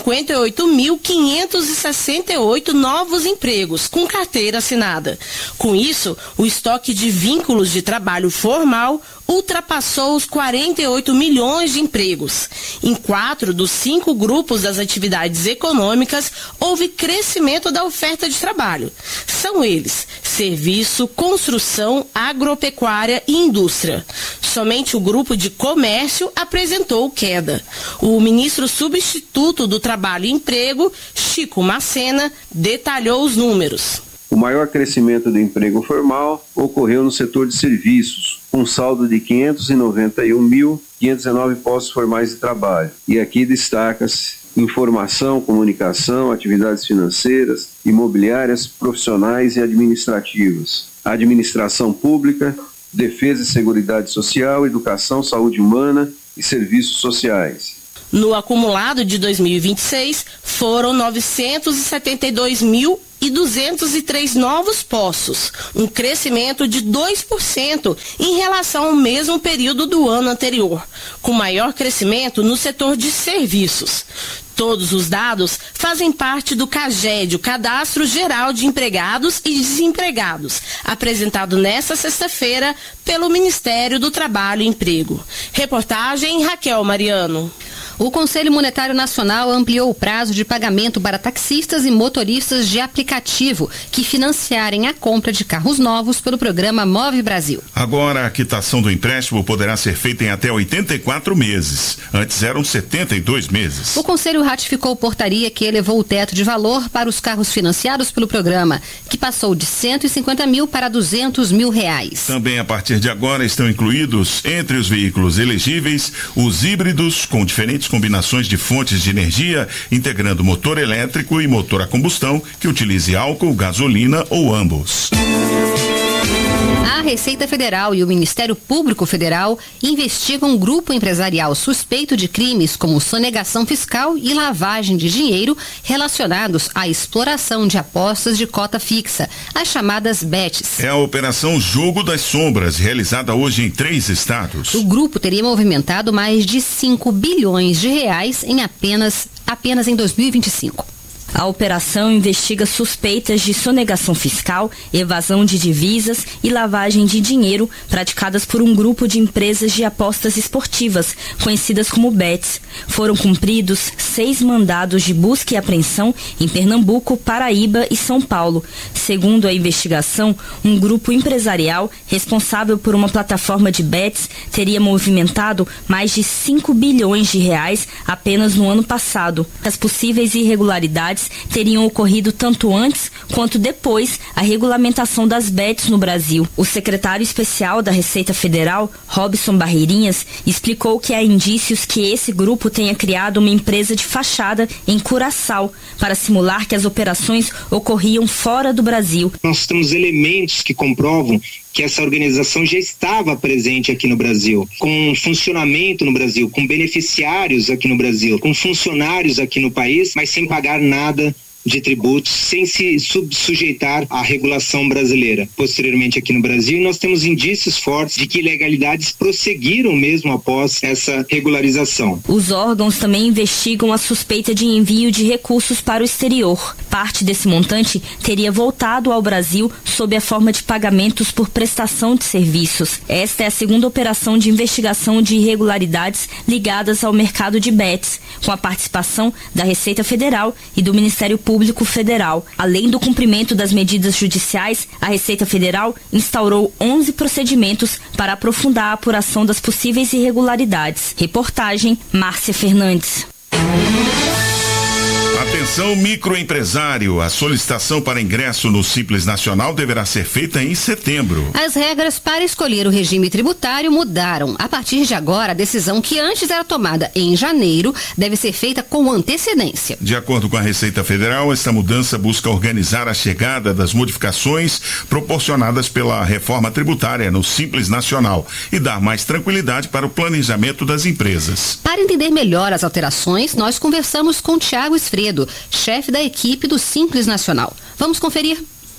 J: 58.568 novos empregos com carteira assinada. Com isso, o estoque de vínculos de trabalho formal ultrapassou os 48 milhões de empregos. Em 4 dos 5 grupos das atividades econômicas, houve crescimento da oferta de trabalho. São eles: serviço, construção, agropecuária e indústria. Somente o grupo de comércio apresentou queda. O ministro substituto do Trabalho e Emprego, Chico Macena, detalhou os números.
L: O maior crescimento do emprego formal ocorreu no setor de serviços, com saldo de 591.519 postos formais de trabalho. E aqui destaca-se informação, comunicação, atividades financeiras, imobiliárias, profissionais e administrativas, administração pública, defesa e seguridade social, educação, saúde humana e serviços sociais.
J: No acumulado de 2026, foram 972.203 novos postos, um crescimento de 2% em relação ao mesmo período do ano anterior, com maior crescimento no setor de serviços. Todos os dados fazem parte do CAGED, o Cadastro Geral de Empregados e Desempregados, apresentado nesta sexta-feira pelo Ministério do Trabalho e Emprego. Reportagem Raquel Mariano.
H: O Conselho Monetário Nacional ampliou o prazo de pagamento para taxistas e motoristas de aplicativo que financiarem a compra de carros novos pelo programa Move Brasil.
I: Agora, a quitação do empréstimo poderá ser feita em até 84 meses. Antes eram 72 meses.
H: O Conselho ratificou portaria que elevou o teto de valor para os carros financiados pelo programa, que passou de 150 mil para 200 mil reais.
I: Também a partir de agora estão incluídos, entre os veículos elegíveis, os híbridos com diferentes combinações de fontes de energia, integrando motor elétrico e motor a combustão que utilize álcool, gasolina ou ambos.
H: A Receita Federal e o Ministério Público Federal investigam um grupo empresarial suspeito de crimes como sonegação fiscal e lavagem de dinheiro relacionados à exploração de apostas de cota fixa, as chamadas bets.
I: É a Operação Jogo das Sombras, realizada hoje em 3 estados.
H: O grupo teria movimentado mais de 5 bilhões de reais em apenas em 2025.
M: A operação investiga suspeitas de sonegação fiscal, evasão de divisas e lavagem de dinheiro praticadas por um grupo de empresas de apostas esportivas, conhecidas como bets. Foram cumpridos 6 mandados de busca e apreensão em Pernambuco, Paraíba e São Paulo. Segundo a investigação, um grupo empresarial responsável por uma plataforma de bets teria movimentado mais de 5 bilhões de reais apenas no ano passado. As possíveis irregularidades teriam ocorrido tanto antes quanto depois a regulamentação das bets no Brasil. O secretário especial da Receita Federal, Robson Barreirinhas, explicou que há indícios que esse grupo tenha criado uma empresa de fachada em Curaçao para simular que as operações ocorriam fora do Brasil.
N: Nós temos elementos que comprovam que essa organização já estava presente aqui no Brasil, com funcionamento no Brasil, com beneficiários aqui no Brasil, com funcionários aqui no país, mas sem pagar nada de tributos, sem se sujeitar à regulação brasileira. Posteriormente aqui no Brasil, nós temos indícios fortes de que ilegalidades prosseguiram mesmo após essa regularização.
M: Os órgãos também investigam a suspeita de envio de recursos para o exterior. Parte desse montante teria voltado ao Brasil sob a forma de pagamentos por prestação de serviços. Esta é a segunda operação de investigação de irregularidades ligadas ao mercado de bets, com a participação da Receita Federal e do Ministério Público Federal. Além do cumprimento das medidas judiciais, a Receita Federal instaurou 11 procedimentos para aprofundar a apuração das possíveis irregularidades. Reportagem Márcia Fernandes.
I: Atenção microempresário, a solicitação para ingresso no Simples Nacional deverá ser feita em setembro.
H: As regras para escolher o regime tributário mudaram. A partir de agora, a decisão que antes era tomada em janeiro deve ser feita com antecedência.
I: De acordo com a Receita Federal, esta mudança busca organizar a chegada das modificações proporcionadas pela reforma tributária no Simples Nacional e dar mais tranquilidade para o planejamento das empresas.
H: Para entender melhor as alterações, nós conversamos com Tiago Esfredo, chefe da equipe do Simples Nacional. Vamos conferir?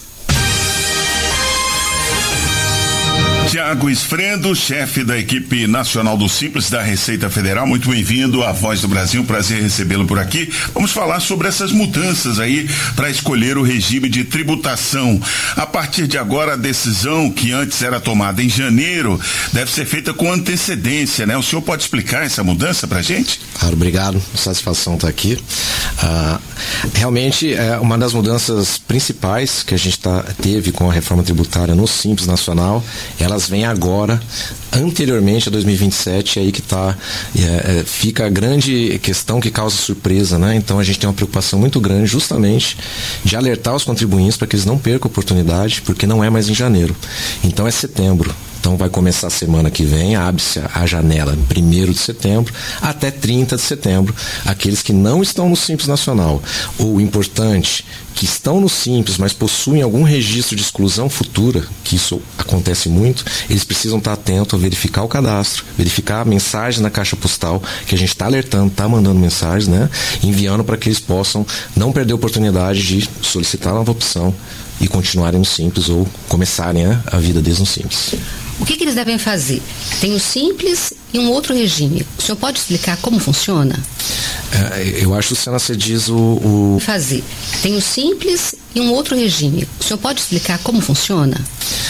I: Tiago Esfredo, chefe da equipe nacional do Simples da Receita Federal, muito bem-vindo à Voz do Brasil, prazer recebê-lo por aqui. Vamos falar sobre essas mudanças aí para escolher o regime de tributação. A partir de agora, a decisão que antes era tomada em janeiro deve ser feita com antecedência, né? O senhor pode explicar essa mudança para a gente?
K: Claro, obrigado, satisfação estar aqui. Realmente, uma das mudanças principais que a gente teve com a reforma tributária no Simples Nacional, elas vêm agora, anteriormente a 2027, aí que fica a grande questão que causa surpresa, né? Então a gente tem uma preocupação muito grande justamente de alertar os contribuintes para que eles não percam a oportunidade, porque não é mais em janeiro. Então é setembro. Então vai começar a semana que vem, abre-se a janela 1º de setembro até 30 de setembro. Aqueles que não estão no Simples Nacional, ou importante, que estão no Simples, mas possuem algum registro de exclusão futura, que isso acontece muito, eles precisam estar atentos a verificar o cadastro, verificar a mensagem na caixa postal, que a gente está alertando, está mandando mensagens, né? Enviando para que eles possam não perder a oportunidade de solicitar a nova opção e continuarem no Simples ou começarem a vida deles no Simples.
H: O que eles devem fazer? Tem o Simples e um outro regime. O senhor pode explicar como funciona?
K: Eu acho que, Luciana, você diz
H: Fazer. Tem o Simples e um outro regime. O senhor pode explicar como funciona?